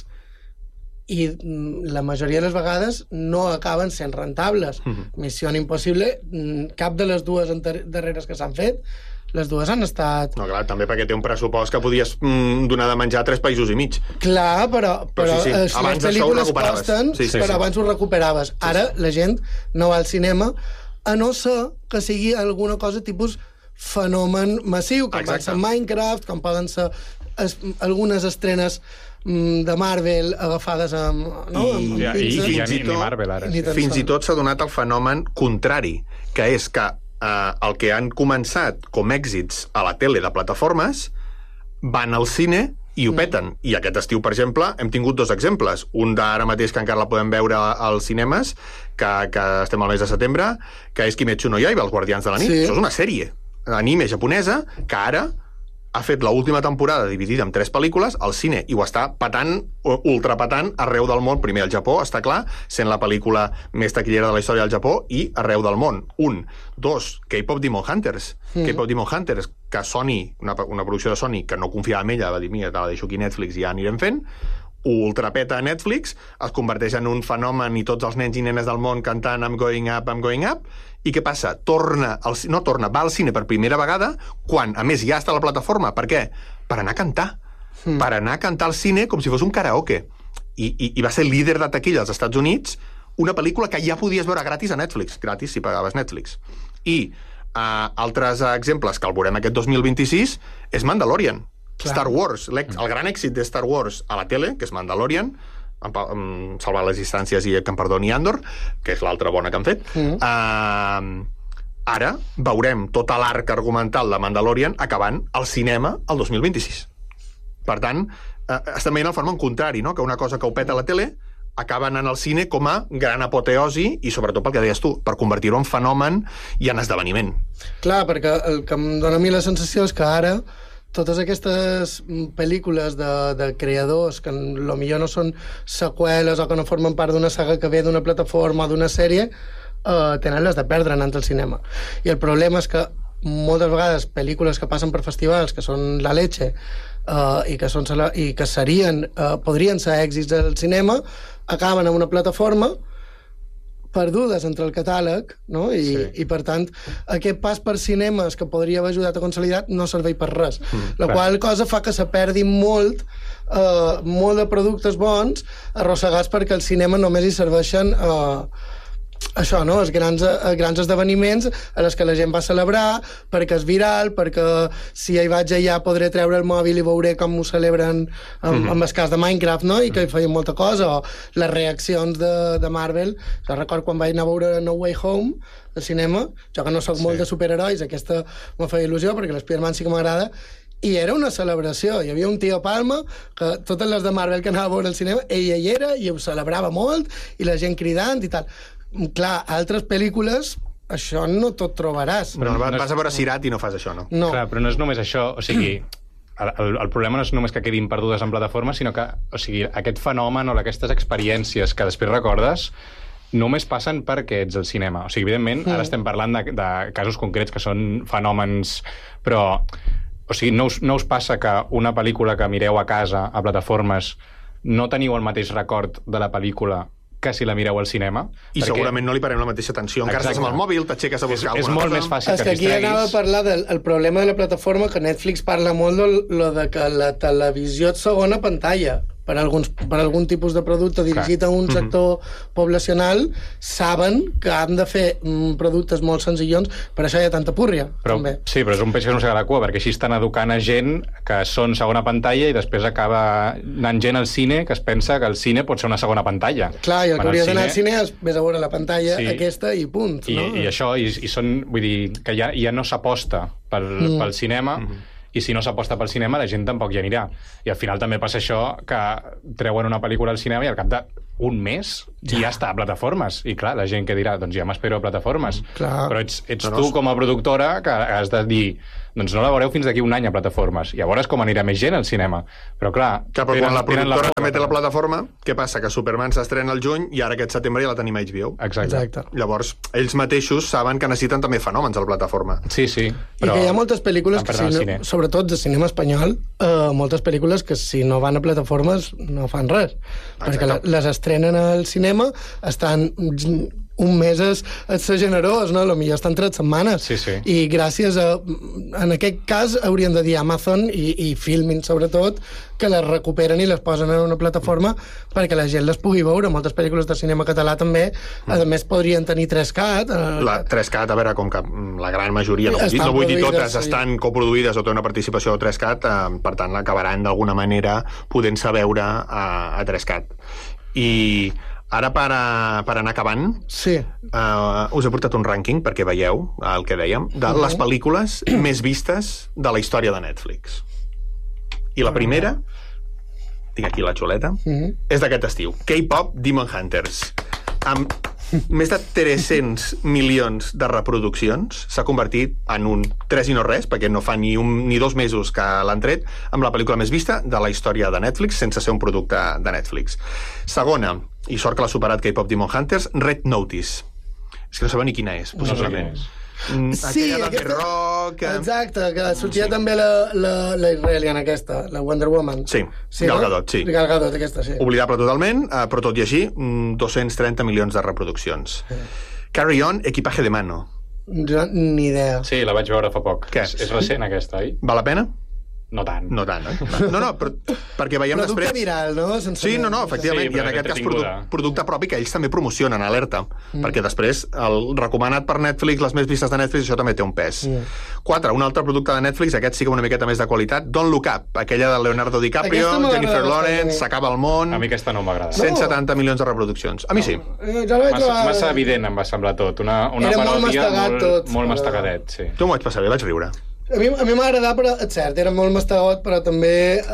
i la majoria de les vegades no acaben sent rentables. Mm-hmm. Missió Impossible, cap de les dues darreres que s'han fet, les dues han estat... No, clar, també perquè té un pressupost que podies mm, donar de menjar a tres països i mig. Clar, però, però, però sí, sí. Eh, les pel·lícules costen, sí, sí, però sí. abans ho recuperaves. Sí, Ara sí. la gent no va al cinema, a no ser que sigui alguna cosa tipus fenomen massiu, com Exacte. Poden ser Minecraft, com poden ser es, algunes estrenes de Marvel agafades amb... No? I, amb, amb i, i, i ja ni, ni Marvel, ara. Sí. Fins i tot s'ha donat el fenomen contrari, que és que Uh, el que han començat com èxits a la tele de plataformes van al cine i ho peten. Mm. I aquest estiu, per exemple, hem tingut dos exemples. Un d'ara mateix, que encara la podem veure als cinemes, que, que estem al mes de setembre, que és Kimetsu no Yaiba, els Guardians de la Nit. Sí. Això és una sèrie anime japonesa que ara ha fet l'última temporada dividida en tres pel·lícules al cine, i ho està patant, ultrapatant arreu del món. Primer al Japó, està clar, sent la pel·lícula més taquillera de la història del Japó, i arreu del món. Un. Dos, K-pop Demon Hunters. Mm. K-pop Demon Hunters, que Sony, una, una producció de Sony, que no confiava en ella, va dir, mira, te la deixo aquí a Netflix i ja anirem fent, ultrapeta a Netflix, es converteix en un fenomen i tots els nens i nenes del món cantant I'm going up, I'm going up, i què passa? Torna, al, no torna, va al cine per primera vegada, quan, a més, ja està a la plataforma. Per què? Per anar a cantar. Mm. Per anar a cantar al cine com si fos un karaoke. I, i, i va ser líder de taquilla als Estats Units, una pel·lícula que ja podies veure gratis a Netflix, gratis si pagaves Netflix. I uh, altres exemples que el veurem aquest dos mil vint-i-sis és Mandalorian. Clar. Star Wars, el gran èxit de Star Wars a la tele, que és Mandalorian, amb, amb Salvar les distàncies i que em perdoni Andor, que és l'altra bona que han fet. Mm. Uh, ara veurem tot l'arc argumental de Mandalorian acabant al cinema el dos mil vint-i-sis. Per tant, uh, estem veient el fenomen contrari, no? Que una cosa que ho peta a la tele acaba anant al cine com a gran apoteosi, i sobretot pel que deies tu, per convertir-ho en fenomen i en esdeveniment. Clar, perquè el que em dona a mi la sensació és que ara totes aquestes pel·lícules de, de creadors que potser no són seqüeles o que no formen part d'una saga que ve d'una plataforma o d'una sèrie, eh, tenen les de perdre anant al cinema. I el problema és que moltes vegades pel·lícules que passen per festivals, que són la leche, eh, i, que són, i que serien, eh, podrien ser èxits del cinema, acaben en una plataforma perdudes entre el catàleg, no? I, sí. i per tant, aquest pas per cinemes que podria haver ajudat a consolidar no serveix per res. Mm, la clar. Qual cosa fa que se perdi molt, eh, molt de productes bons arrossegats perquè el cinema només hi serveixen eh, això, no? Els grans, els grans esdeveniments a les que la gent va celebrar perquè és viral, perquè si hi vaig allà podré treure el mòbil i veuré com ho celebren amb, mm-hmm. amb el cas de Minecraft, no? I que hi feien molta cosa, o les reaccions de, de Marvel. Jo recordo quan vaig anar a veure No Way Home al cinema, jo que no soc sí. molt de superherois, aquesta me feia il·lusió perquè l'Spiderman sí que m'agrada, i era una celebració. Hi havia un tio a Palma que totes les de Marvel que anava a veure al cinema, ell hi era i ho celebrava molt, i la gent cridant i tal. Clar, altres pel·lícules això no tot trobaràs. Però no, vas a veure Sirat i no fas això, no? No. Clar, però no és només això, o sigui, el, el, el problema no és només que quedin perdudes en plataformes, sinó que, o sigui, aquest fenomen o aquestes experiències que després recordes només passen perquè ets al cinema. O sigui, evidentment, ara estem parlant de, de casos concrets que són fenòmens, però, o sigui, no us, no us passa que una pel·lícula que mireu a casa, a plataformes, no teniu el mateix record de la pel·lícula que si la mireu al cinema. I perquè... segurament no li parem la mateixa atenció. Encara Exacte. estàs amb el mòbil, t'aixeques a buscar és, alguna és molt cosa. més fàcil És que, que aquí anava a parlar del el problema de la plataforma, que Netflix parla molt de lo de que la televisió és segona pantalla per, alguns, per algun tipus de producte dirigit a un sector mm-hmm. poblacional, saben que han de fer mm, productes molt senzillons, per això hi ha tanta púrria. Però, també. Sí, però és un peix que no s'agrada la cua, perquè així estan educant a gent que són segona pantalla i després acaba anant gent al cine que es pensa que el cine pot ser una segona pantalla. Clar, i el que hauria d'anar cine... al cine és vés a veure la pantalla sí. aquesta i punt. I, no? i això, i, i són, vull dir, que ja, ja no s'aposta pel, mm. pel cinema, mm-hmm. i si no s'aposta pel cinema, la gent tampoc hi anirà. I al final també passa això, que treuen una pel·lícula al cinema i al cap d'un mes ja. ja està a plataformes. I clar, la gent que dirà, doncs ja m'espero a plataformes. Clar. Però ets, ets no, tu com a productora que has de dir, doncs no la veureu fins d'aquí un any a plataformes. Llavors com anirà més gent al cinema. Però clar... Clar, però quan la productora també té la plataforma, què passa? Que Superman s'estrena al juny i ara aquest setembre ja la tenim a H B O. Exacte. Exacte. Llavors, ells mateixos saben que necessiten també fenòmens a la plataforma. Sí, sí. Però... I que hi ha moltes pel·lícules que, si no, sobretot de cinema espanyol, eh, moltes pel·lícules que si no van a plataformes no fan res. Exacte. Perquè les estrenen al cinema, estan un mes és, és ser generós, no? Potser estan tres setmanes. Sí, sí. I gràcies a... En aquest cas haurien de dir Amazon i, i Filmin, sobretot, que les recuperen i les posen en una plataforma perquè la gent les pugui veure. Moltes pel·lícules de cinema català també, a més, podrien tenir tres cat. La tres cat, a veure, com que la gran majoria, no vull dir, no vull dir totes, sí. estan coproduïdes o té una participació de tres cat, eh, per tant, acabaran d'alguna manera podent-se veure a, a tres cat. I ara, per, a, per anar acabant, sí. uh, us he portat un rànquing, perquè veieu el que dèiem, de uh-huh. les pel·lícules més vistes de la història de Netflix. I la primera, tinc aquí la xuleta, uh-huh. és d'aquest estiu. K-pop Demon Hunters. Amb més de tres-cents milions de reproduccions, s'ha convertit en un tres i no res, perquè no fa ni, un, ni dos mesos que l'han tret, amb la pel·lícula més vista de la història de Netflix, sense ser un producte de Netflix. Segona, i sort que l'ha superat K-pop Demon Hunters, Red Notice. És que no sabeu ni quina és, possiblement. No sé sí, aquella aquesta... de Rock... Exacte, que sortia sí. també la, la, la israeliana aquesta, la Wonder Woman. Sí, sí Gal Gadot, sí. Gal Gadot, aquesta, sí. Oblidable totalment, però tot i així, dos-cents trenta milions de reproduccions. Sí. Carry On, Equipaje de Mano. Jo ni idea. Sí, la vaig veure fa poc. Què? És, és recent, aquesta, oi? Val la pena? No tant. No tant, oi? No, no, però, perquè veiem producte després... Producte viral, no? Sense sí, no, no, efectivament, sí, i en aquest cas produ producte propi que ells també promocionen, alerta, mm. perquè després el recomanat per Netflix, les més vistes de Netflix, això també té un pes. Mm. Quatre, un altre producte de Netflix, aquest sí que una miqueta més de qualitat, Don't Look Up, aquella de Leonardo DiCaprio, Jennifer Lawrence, S'acaba el món... A mi aquesta no m'agrada. cent setanta milions de reproduccions. A mi sí. Eh, jo massa, trobar... massa evident em va semblar tot. Una, una Era parodia molt mastegat molt, tot. Molt mastegadet, sí. Jo m'ho vaig passar bé, vaig riure. A mi, a mi m'ha agradat, però és cert, era molt mastegot, però també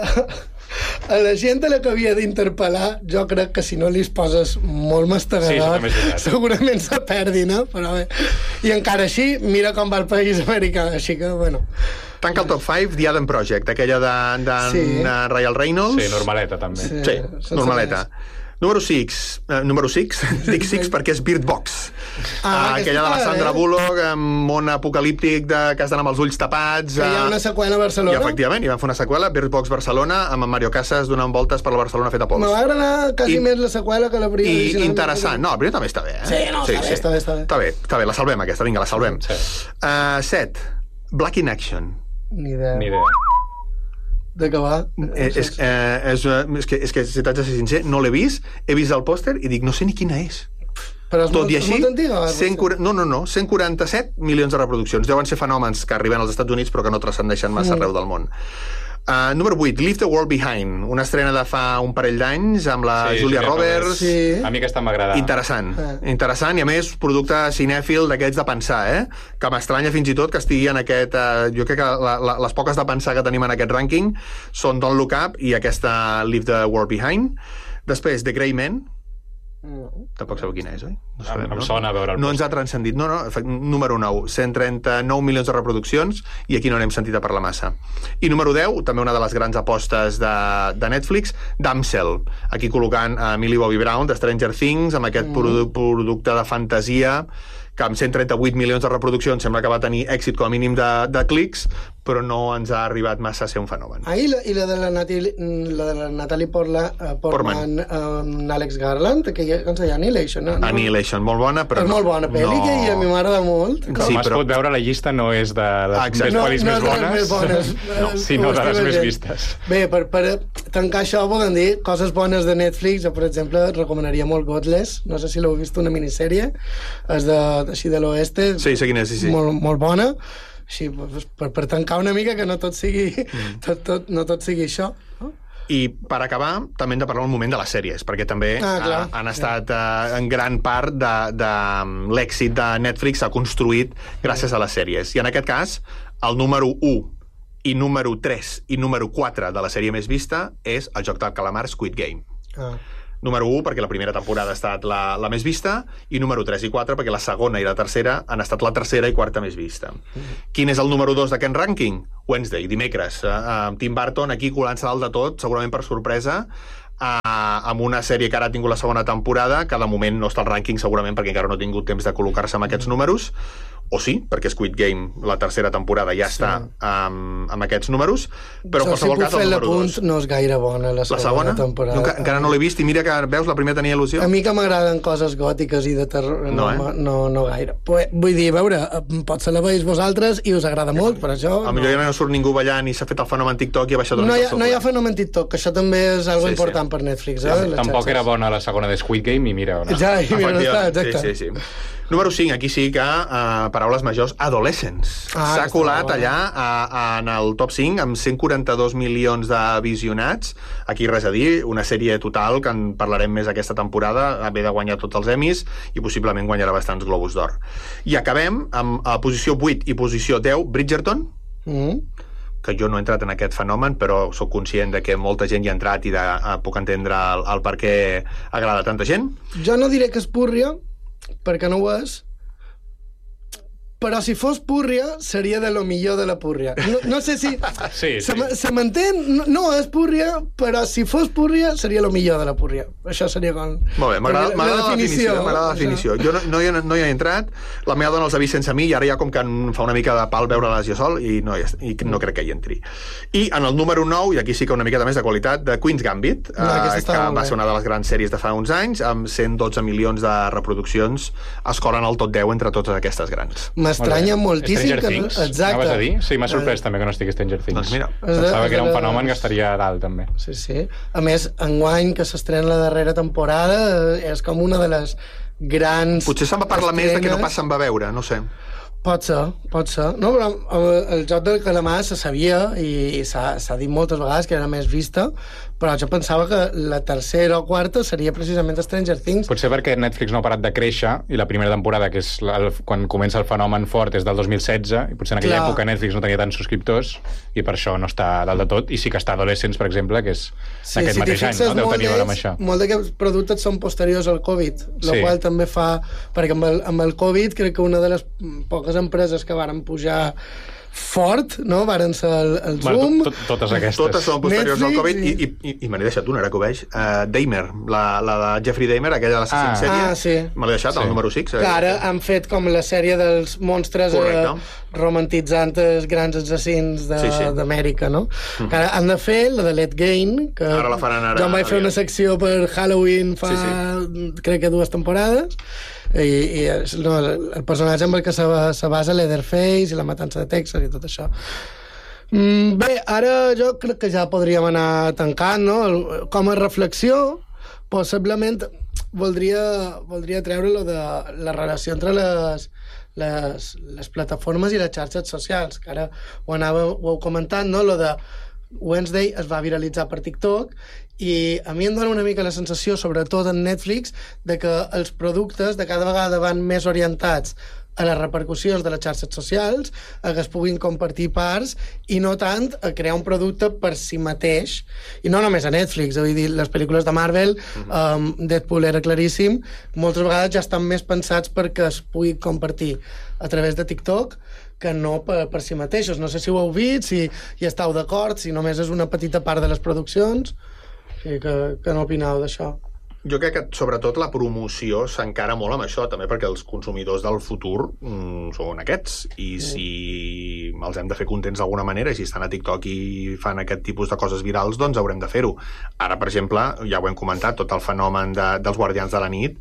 a la gent a la que havia d'interpel·lar, jo crec que si no li poses molt mastegadot, sí, segurament se perdi, no? Però bé. I encara així, mira com va el país americà, així que, bueno... Tanca el top cinc, The Adam Project, aquella de, de sí. Ryan Reynolds. Sí, normaleta, també. Sí, sí normaleta. Número sis, uh, número sis, dic sis perquè és Bird Box. Ah, uh, aquella de la Sandra eh? Bullock, amb món apocalíptic de, que has d'anar amb els ulls tapats. Que hi ha una seqüela a Barcelona. I efectivament, hi van fer una seqüela, Bird Box Barcelona, amb en Mario Casas donant voltes per la Barcelona feta pols. Me va agradar quasi I, més la seqüela que la primera. I interessant. No, la primera també està bé, eh? Sí, no, sí, està, sí. Bé, està bé, està bé. Està bé, està bé, la salvem aquesta, vinga, la salvem. Sí. Uh, set, Black in Action. Ni idea. Ni idea. De què va? Eh, és, eh, és, és, que, és que, si t'haig de ser sincer, no l'he vist, he vist el pòster i dic, no sé ni quina és. Però és tot molt, i així, molt antiga? cent quaranta, no, no, no, cent quaranta-set milions de reproduccions. Deuen ser fenòmens que arriben als Estats Units però que no transcendeixen massa mm. arreu del món. Uh, número vuit, Leave the World Behind, una estrena de fa un parell d'anys amb la sí, Julia Roberts. Sí. A mi aquesta m'agrada. Interessant, eh. interessant i a més producte cinèfil d'aquests de pensar, eh? Que m'estranya fins i tot que estigui en aquest... Uh, jo crec que la, la, les poques de pensar que tenim en aquest rànquing són Don't Look Up i aquesta Leave the World Behind. Després, The Grey Man. No. Tampoc sabeu quina és, oi? No sabem, em no? sona veure el no ens ha transcendit. No, no, número nou, cent trenta-nou milions de reproduccions i aquí no n'hem sentit a parlar massa. I número deu, també una de les grans apostes de, de Netflix, Damsel, aquí col·locant a Millie Bobby Brown de Stranger Things amb aquest mm. produ producte de fantasia que amb cent trenta-vuit milions de reproduccions sembla que va tenir èxit com a mínim de, de clics, però no ens ha arribat massa a ser un fenomen. Ah, i la, i la de la Natalie, la de la Natalie Portla, uh, Portman, amb um, Alex Garland, que ja, com se deia, Annihilation, no? Annihilation, molt bona, però és no, molt bona pel·li, no... que a mi m'agrada molt. Com sí, has però... pogut veure, la llista no és de les ah, més no, pel·lis no, més bones, no, més bones no, sinó de les més vistes. Bé, per, per tancar això, volen dir coses bones de Netflix. Jo, per exemple, et recomanaria molt Godless, no sé si l'heu vist, una minissèrie, és de, així de l'oeste, sí, sí, quina és, sí, sí. Molt, molt bona. Així, per, per tancar una mica, que no tot sigui, mm. tot, tot, no tot sigui això. No? I per acabar, també hem de parlar un moment de les sèries, perquè també ah, clar, uh, han estat uh, en gran part de, de l'èxit de Netflix s'ha construït gràcies a les sèries. I en aquest cas, el número u i número tres i número quatre de la sèrie més vista és el joc del calamar Squid Game. Ah. Número u, perquè la primera temporada ha estat la, la més vista, i número tres i quatre, perquè la segona i la tercera han estat la tercera i quarta més vista. Mm. Quin és el número dos d'aquest rànquing? Wednesday, dimecres. Uh, Tim Burton, aquí colant-se dalt de tot, segurament per sorpresa, uh, amb una sèrie que ara ha tingut la segona temporada, que de moment no està al rànquing, segurament perquè encara no ha tingut temps de col·locar-se amb aquests números, o sí, perquè Squid Game, la tercera temporada, ja sí. està um, amb aquests números, però en qualsevol si cas el número dos. No és gaire bona, la segona, la segona? temporada. No, encara no l'he vist, i mira que, veus, la primera tenia il·lusió. A mi que m'agraden coses gòtiques i de terror, no, no, eh? no, no gaire. Pues, vull dir, a veure, potser la veus vosaltres i us agrada molt, per això... A millor ja no surt ningú ballant i s'ha fet el fenomen TikTok i ha baixat... No hi ha, no hi ha fenomen TikTok, que això també és algo sí, important sí. per Netflix. Eh? Sí, tampoc xarxes. Era bona la segona de Squid Game i mira on ja, i mira on està, exacte. Sí, sí, sí. Número cinc, aquí sí que, uh, paraules majors, Adolescents. Ah, s'ha colat allà a, a, en el top cinc amb cent quaranta-dos milions de visionats. Aquí res a dir, una sèrie total que en parlarem més aquesta temporada, haver de guanyar tots els Emmys i possiblement guanyarà bastants Globus d'Or. I acabem amb a posició vuit i posició deu, Bridgerton, mm. que jo no he entrat en aquest fenomen, però sóc conscient de que molta gent hi ha entrat i de, uh, puc entendre el, el per què agrada tanta gent. Jo no diré que és púrria, perquè no ho és, però si fos púrria seria de lo millor de la púrria. No, no sé si sí, se, sí. se m'entén, no, no és púrria, però si fos púrria seria lo millor de la púrria. Això seria com... Molt bé, m'agrada la, la definició. M'agrada la definició. Jo no, no, hi he, no hi he entrat, la meva dona els ha vist sense mi i ara ja com que em fa una mica de pal veure-les jo sol i no, i no crec que hi entri. I en el número nou, i aquí sí que una miqueta més de qualitat, de Queen's Gambit, no, eh, que va ser una de les grans sèries de fa uns anys, amb cent dotze milions de reproduccions, es colen al top deu entre totes aquestes grans. M'estranya moltíssim. Stranger Things, que... Exacte. a dir? Sí, m'ha sorprès uh, també que no estigui Stranger Things. Doncs mira. Pensava que era un fenomen que estaria a dalt, també. Sí, sí. A més, enguany, que s'estrena la darrera temporada, és com una de les grans... Potser se'n va parlar estrenes. Més de que no pas se'n va veure, no sé. Pot ser, pot ser. No, però el, el joc del calamar se sabia i, i s'ha dit moltes vegades que era més vista, però jo pensava que la tercera o quarta seria precisament Stranger Things. Potser perquè Netflix no ha parat de créixer i la primera temporada, que és la, el, quan comença el fenomen fort, és del dos mil setze, i potser en aquella Clar. època Netflix no tenia tants subscriptors i per això no està dalt de tot, i sí que està Adolescents, per exemple, que és sí, d'aquest si mateix any, no? Deu tenir a veure amb això. Molt d'aquests productes són posteriors al Covid, el sí. qual també fa... Perquè amb el, amb el Covid crec que una de les poques empreses que varen pujar fort, no? Varen ser el, el Zoom... Bueno, tot, totes aquestes. Totes són posteriors Netflix, al Covid i, i, i, i me n'he deixat una, ara que ho veig. Uh, Dahmer, la, la de Jeffrey Dahmer, aquella de l'assassins ah. sèrie. Ah, sí. Me l'he deixat, sí. el número sis. Eh? Ara han fet com la sèrie dels monstres eh, romantitzant els grans assassins d'Amèrica, sí, sí. no? Mm. Ara han de fer la de Let Gain, que ara la faran ara. Jo em vaig fer una secció per Halloween fa, sí, sí. crec que dues temporades, i, i no, el personatge amb el que se, se basa Leatherface i la matança de Texas i tot això. Mm, bé, ara jo crec que ja podríem anar tancant, no? Com a reflexió, possiblement voldria, voldria treure lo de la relació entre les, les, les plataformes i les xarxes socials, que ara ho anàveu, ho heu comentat, no? Lo de Wednesday es va viralitzar per TikTok i a mi em dona una mica la sensació, sobretot en Netflix, de que els productes de cada vegada van més orientats a les repercussions de les xarxes socials, a que es puguin compartir parts i no tant a crear un producte per si mateix, i no només a Netflix, vull dir, les pel·lícules de Marvel, um, Deadpool era claríssim, moltes vegades ja estan més pensats perquè es pugui compartir a través de TikTok que no per, per si mateixos. No sé si ho heu vist, si hi estàu d'acord, si només és una petita part de les produccions, sí, que, que no opineu d'això. Jo crec que, sobretot, la promoció s'encara molt amb això, també perquè els consumidors del futur mm, són aquests, i si els hem de fer contents d'alguna manera, i si estan a TikTok i fan aquest tipus de coses virals, doncs haurem de fer-ho. Ara, per exemple, ja ho hem comentat, tot el fenomen de, dels Guardians de la Nit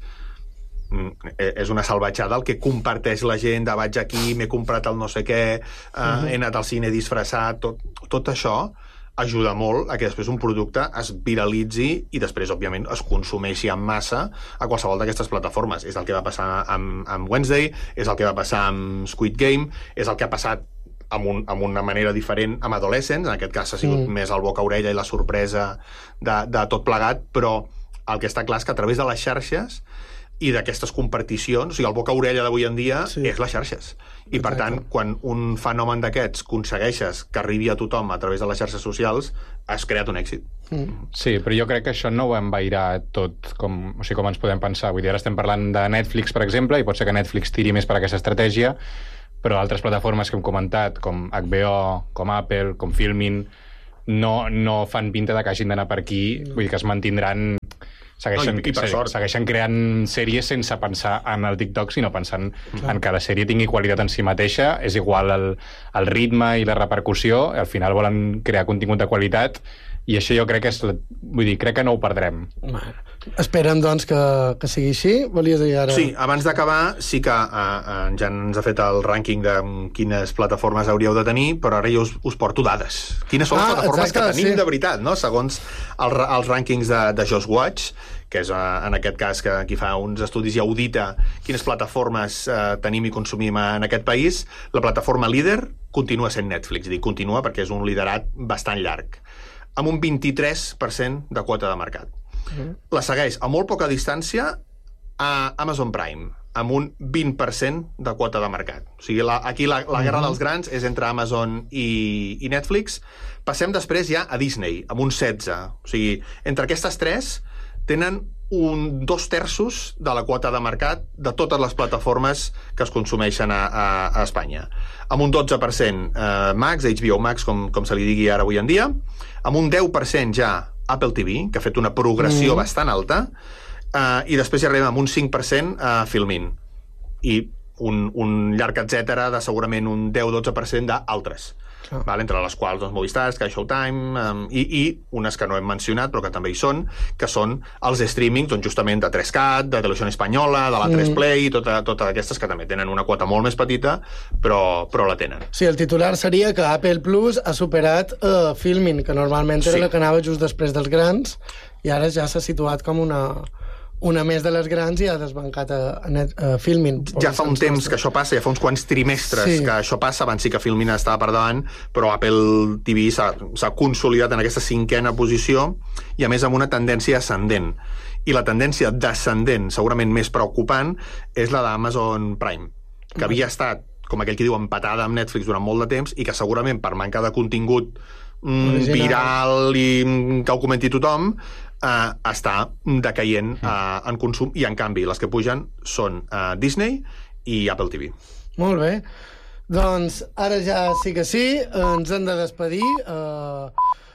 mm, és una salvatjada el que comparteix la gent de vaig aquí, m'he comprat el no sé què, eh, uh-huh. he anat al cine disfressat, tot, tot això ajuda molt a que després un producte es viralitzi i després, òbviament, es consumeixi en massa a qualsevol d'aquestes plataformes. És el que va passar amb, amb Wednesday, és el que va passar amb Squid Game, és el que ha passat amb, un, amb una manera diferent amb Adolescents, en aquest cas ha sigut mm. més el boca-orella i la sorpresa de, de tot plegat, però el que està clar és que a través de les xarxes i d'aquestes comparticions, o sigui, el boca-orella d'avui en dia sí. és les xarxes. I, per tant, quan un fenomen d'aquests aconsegueixes que arribi a tothom a través de les xarxes socials, has creat un èxit. Mm. Sí, però jo crec que això no ho envairà tot com, o sigui, com ens podem pensar. Vull dir, ara estem parlant de Netflix, per exemple, i pot ser que Netflix tiri més per aquesta estratègia, però altres plataformes que hem comentat, com H B O, com Apple, com Filmin, no, no fan pinta de que hagin d'anar per aquí, vull dir que es mantindran... Segueixen, no, i, i segueixen creant sèries sense pensar en el TikTok, sinó pensant Clar. en que la sèrie tingui qualitat en si mateixa, és igual el, el ritme i la repercussió, al final volen crear contingut de qualitat, i això jo crec que és... Vull dir, crec que no ho perdrem. Esperem, doncs, que, que sigui així. Volies dir ara... Sí, abans d'acabar, sí que eh, ja ens ha fet el rànquing de quines plataformes hauríeu de tenir, però ara jo us, us porto dades. Quines són les ah, plataformes exacte, que tenim sí. de veritat, no? Segons el, els rànquings de, de Just Watch, que és en aquest cas que qui fa uns estudis i audita quines plataformes eh, tenim i consumim en aquest país, la plataforma líder continua sent Netflix, dic continua perquè és un liderat bastant llarg, amb un vint-i-tres per cent de quota de mercat. Mm. La segueix a molt poca distància a Amazon Prime, amb un vint per cent de quota de mercat. O sigui, la, aquí la, la guerra mm. dels grans és entre Amazon i, i Netflix. Passem després ja a Disney, amb un setze. O sigui, entre aquestes tres tenen un dos terços de la quota de mercat de totes les plataformes que es consumeixen a, a, a Espanya. Amb un dotze per cent eh, Max, H B O Max, com, com se li digui ara avui en dia, amb un deu per cent ja Apple T V, que ha fet una progressió mm. bastant alta, eh, i després ja arribem amb un cinc per cent a Filmin, i un, un llarg etcètera de segurament un deu dotze per cent d'altres. Oh. Val? Entre les quals doncs, Movistar, Sky Showtime um, i, i unes que no hem mencionat però que també hi són, que són els streamings doncs, justament de tres cat, de Televisión Espanyola, de la tres Play, mm. totes tota aquestes que també tenen una quota molt més petita però, però la tenen. Sí, el titular seria que Apple Plus ha superat uh, Filmin, que normalment era sí. la que anava just després dels grans, i ara ja s'ha situat com una... una més de les grans i ha desbancat a, a, net, a Filmin. Ja fa un temps que això passa, ja fa uns quants trimestres sí. que això passa, abans sí que Filmin estava per davant, però Apple T V s'ha consolidat en aquesta cinquena posició i a més amb una tendència ascendent. I la tendència descendent, segurament més preocupant, és la d'Amazon Prime, que havia estat, com aquell que diu, empatada amb Netflix durant molt de temps i que segurament per manca de contingut mm, viral i que ho comenti tothom, Uh, està decaient uh, en consum, i en canvi les que pugen són uh, Disney i Apple T V. Molt bé, doncs ara ja sí que sí, ens hem de despedir. uh...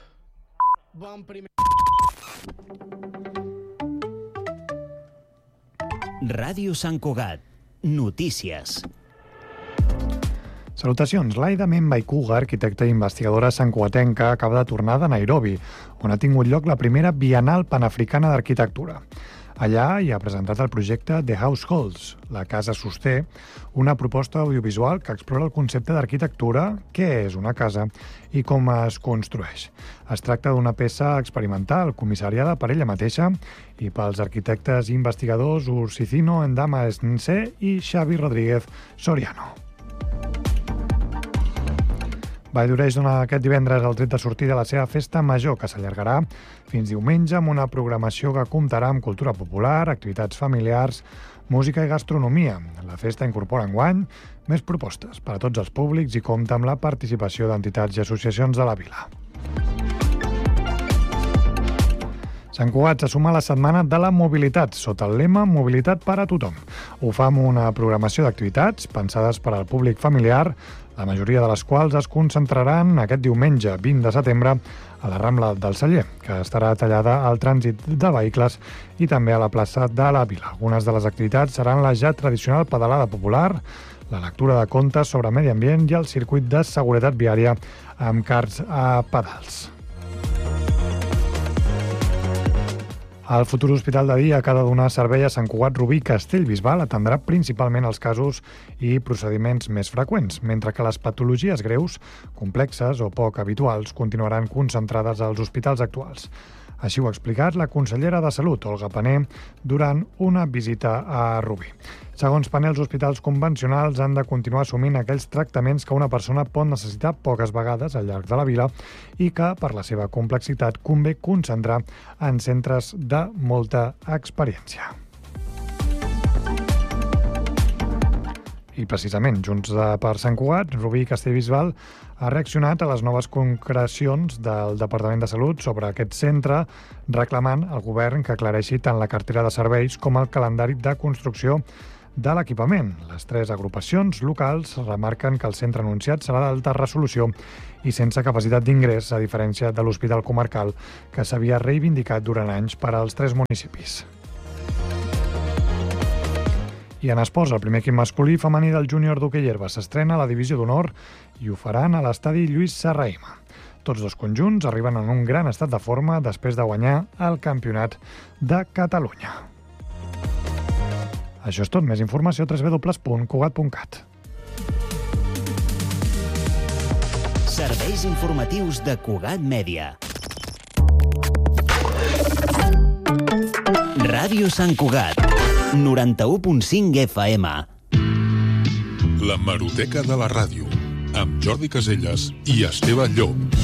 Bon primer... Ràdio Sant Cugat, notícies. Salutacions. Laida Memba i Cuga, arquitecta i investigadora santcugatenca, acaba de tornar de Nairobi, on ha tingut lloc la primera Bienal Panafricana d'Arquitectura. Allà hi ha presentat el projecte The Households, la casa sosté, una proposta audiovisual que explora el concepte d'arquitectura, què és una casa i com es construeix. Es tracta d'una peça experimental, comissariada per ella mateixa i pels arquitectes i investigadors Ursicino Endama Esnse i Xavi Rodríguez Soriano. Valldoreix dona aquest divendres el tret de sortida a la seva festa major, que s'allargarà fins diumenge amb una programació que comptarà amb cultura popular, activitats familiars, música i gastronomia. La festa incorpora enguany més propostes per a tots els públics i compta amb la participació d'entitats i associacions de la vila. Sant Cugat se suma a la Setmana de la Mobilitat, sota el lema Mobilitat per a tothom. Ho fa amb una programació d'activitats pensades per al públic familiar, la majoria de les quals es concentraran aquest diumenge, vint de setembre, a la Rambla del Celler, que estarà tallada al trànsit de vehicles i també a la plaça de la Vila. Algunes de les activitats seran la ja tradicional pedalada popular, la lectura de contes sobre medi ambient i el circuit de seguretat viària amb carts a pedals. El futur hospital de dia que ha de donar servei a Sant Cugat Rubí Castellbisbal atendrà principalment els casos i procediments més freqüents, mentre que les patologies greus, complexes o poc habituals continuaran concentrades als hospitals actuals. Així ho ha explicat la consellera de Salut, Olga Pané, durant una visita a Rubí. Segons Pané, els hospitals convencionals han de continuar assumint aquells tractaments que una persona pot necessitar poques vegades al llarg de la vila i que, per la seva complexitat, convé concentrar en centres de molta experiència. I precisament, Junts per Sant Cugat, Rubí Castellbisbal ha reaccionat a les noves concrecions del Departament de Salut sobre aquest centre, reclamant al govern que aclareixi tant la cartera de serveis com el calendari de construcció de l'equipament. Les tres agrupacions locals remarquen que el centre anunciat serà d'alta resolució i sense capacitat d'ingrés, a diferència de l'Hospital Comarcal, que s'havia reivindicat durant anys per als tres municipis. I en esports, el primer equip masculí i femení del júnior d'hoquei herba s'estrena a la divisió d'honor i ho faran a l'estadi Lluís Serrahima. Tots dos conjunts arriben en un gran estat de forma després de guanyar el Campionat de Catalunya. Això és tot. Més informació a w w w punt cugat punt cat. Serveis informatius de Cugat Mèdia. Ràdio Sant Cugat, noranta-u punt cinc F M. L'hemeroteca de la ràdio, amb Jordi Caselles i Esteve Llop.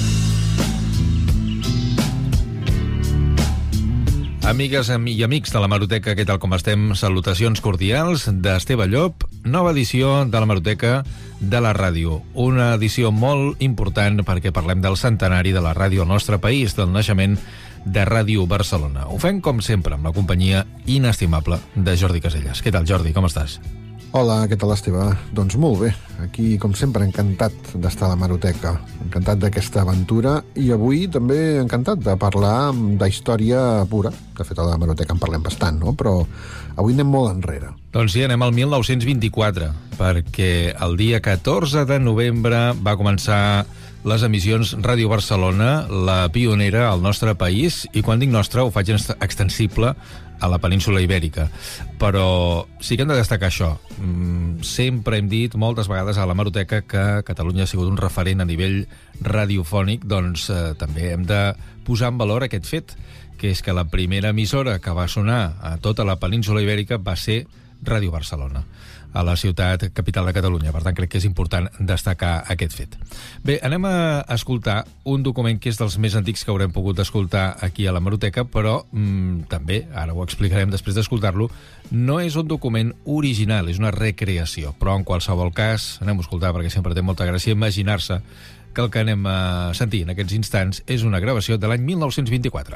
Amigues i amics de l'hemeroteca, què tal com estem? Salutacions cordials d'Esteve Llop, nova edició de l'hemeroteca de la ràdio. Una edició molt important perquè parlem del centenari de la ràdio al nostre país, del naixement de Ràdio Barcelona. Ho fem, com sempre, amb la companyia inestimable de Jordi Caselles. Què tal, Jordi? Com estàs? Hola, què tal, Esteve? Doncs molt bé. Aquí, com sempre, encantat d'estar a l'hemeroteca. Encantat d'aquesta aventura i avui també encantat de parlar de història pura. De fet, a l'hemeroteca en parlem bastant, no? Però avui anem molt enrere. Doncs sí, anem al mil nou-cents vint-i-quatre, perquè el dia catorze de novembre va començar les emissions Ràdio Barcelona, la pionera al nostre país, i quan dic nostra ho faig extensible a la península Ibèrica. Però sí que hem de destacar això. Sempre hem dit moltes vegades a l'hemeroteca que Catalunya ha sigut un referent a nivell radiofònic, doncs eh, també hem de posar en valor aquest fet, que és que la primera emissora que va sonar a tota la península Ibèrica va ser Ràdio Barcelona, a la ciutat capital de Catalunya. Per tant, crec que és important destacar aquest fet. Bé, anem a escoltar un document que és dels més antics que haurem pogut escoltar aquí a l'hemeroteca, però mmm, també, ara ho explicarem després d'escoltar-lo, no és un document original, és una recreació. Però en qualsevol cas, anem a escoltar perquè sempre té molta gràcia imaginar-se que el que anem a sentir en aquests instants és una gravació de l'any mil nou-cents vint-i-quatre.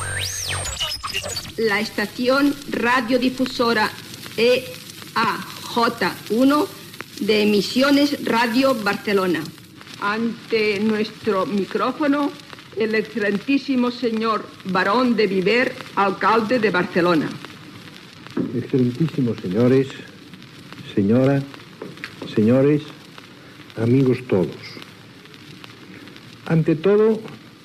La estación radiodifusora E A J uno de Emisiones Radio Barcelona. Ante nuestro micrófono, el excelentísimo señor Barón de Viver, alcalde de Barcelona. Excelentísimos señores, señora, señores, amigos todos. Ante todo,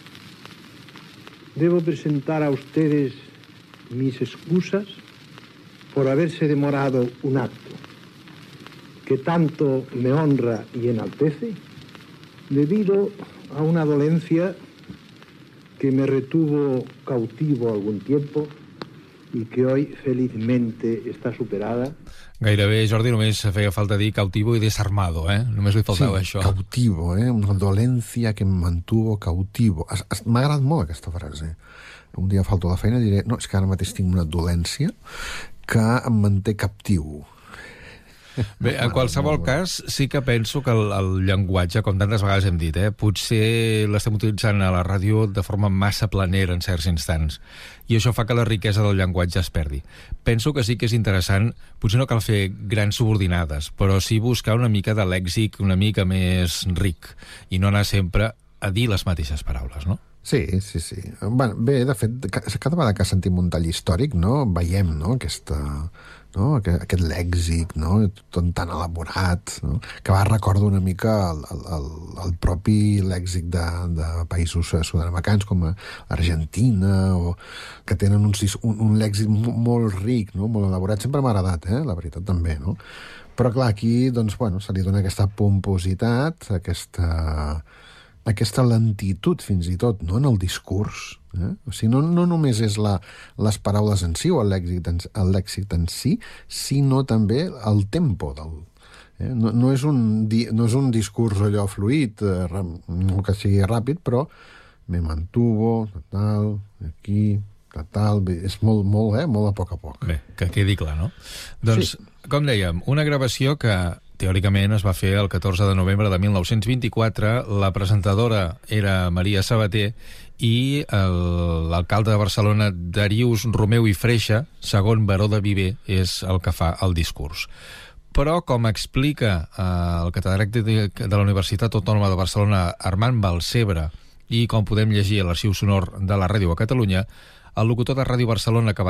debo presentar a ustedes mis excusas por haberse demorado un acto que tanto me honra y enaltece, debido a una dolencia que me retuvo cautivo algún tiempo y que hoy felizmente está superada. Gairebé, Jordi, només feia falta dir cautivo i desarmado, eh? Només li faltava sí, això. Sí, cautivo, eh? Una dolència que em mantuvo cautivo. M'ha agradat molt aquesta frase. Un dia falto a la feina i diré, no, és que ara mateix tinc una dolència que em manté captiu. Bé, en qualsevol cas, sí que penso que el, el llenguatge, com tantes vegades hem dit, eh, potser l'estem utilitzant a la ràdio de forma massa planera en certs instants, i això fa que la riquesa del llenguatge es perdi. Penso que sí que és interessant, potser no cal fer grans subordinades, però sí buscar una mica de lèxic una mica més ric, i no anar sempre a dir les mateixes paraules, no? Sí, sí, sí. Bueno, bé, de fet, cada vegada que sentim un tall històric, no, veiem, no, aquesta, no, aquest, aquest lèxic, no, tot tan elaborat, no, que va recorda una mica el, el, el propi lèxic de, de països sud-americans com Argentina, o que tenen un, un, un lèxic molt ric, no, molt elaborat. Sempre m'ha agradat, eh, la veritat, també, no? Però, clar, aquí, doncs, bueno, se li dona aquesta pompositat, aquesta... aquesta lentitud, fins i tot, no?, en el discurs. Eh? O sigui, no, no només és la, les paraules en si o el lèxic en, el lèxic en si, sinó també el tempo del... Eh? No, no, és un, no és un discurs allò fluid, eh, no que sigui ràpid, però me mantuvo, tal, aquí, tal, és molt, molt, eh? molt a poc a poc. Bé, que quedi clar, no? Doncs, sí. Com dèiem, una gravació que teòricament es va fer el catorze de novembre de mil nou-cents vint-i-quatre, la presentadora era Maria Sabater i l'alcalde de Barcelona, Darius Romeu i Freixa, segon baró de Viver, és el que fa el discurs. Però, com explica eh, el catedràtic de, de la Universitat Autònoma de Barcelona, Armand Balcebre, i com podem llegir a l'arxiu sonor de la ràdio a Catalunya, el locutor de Ràdio Barcelona que va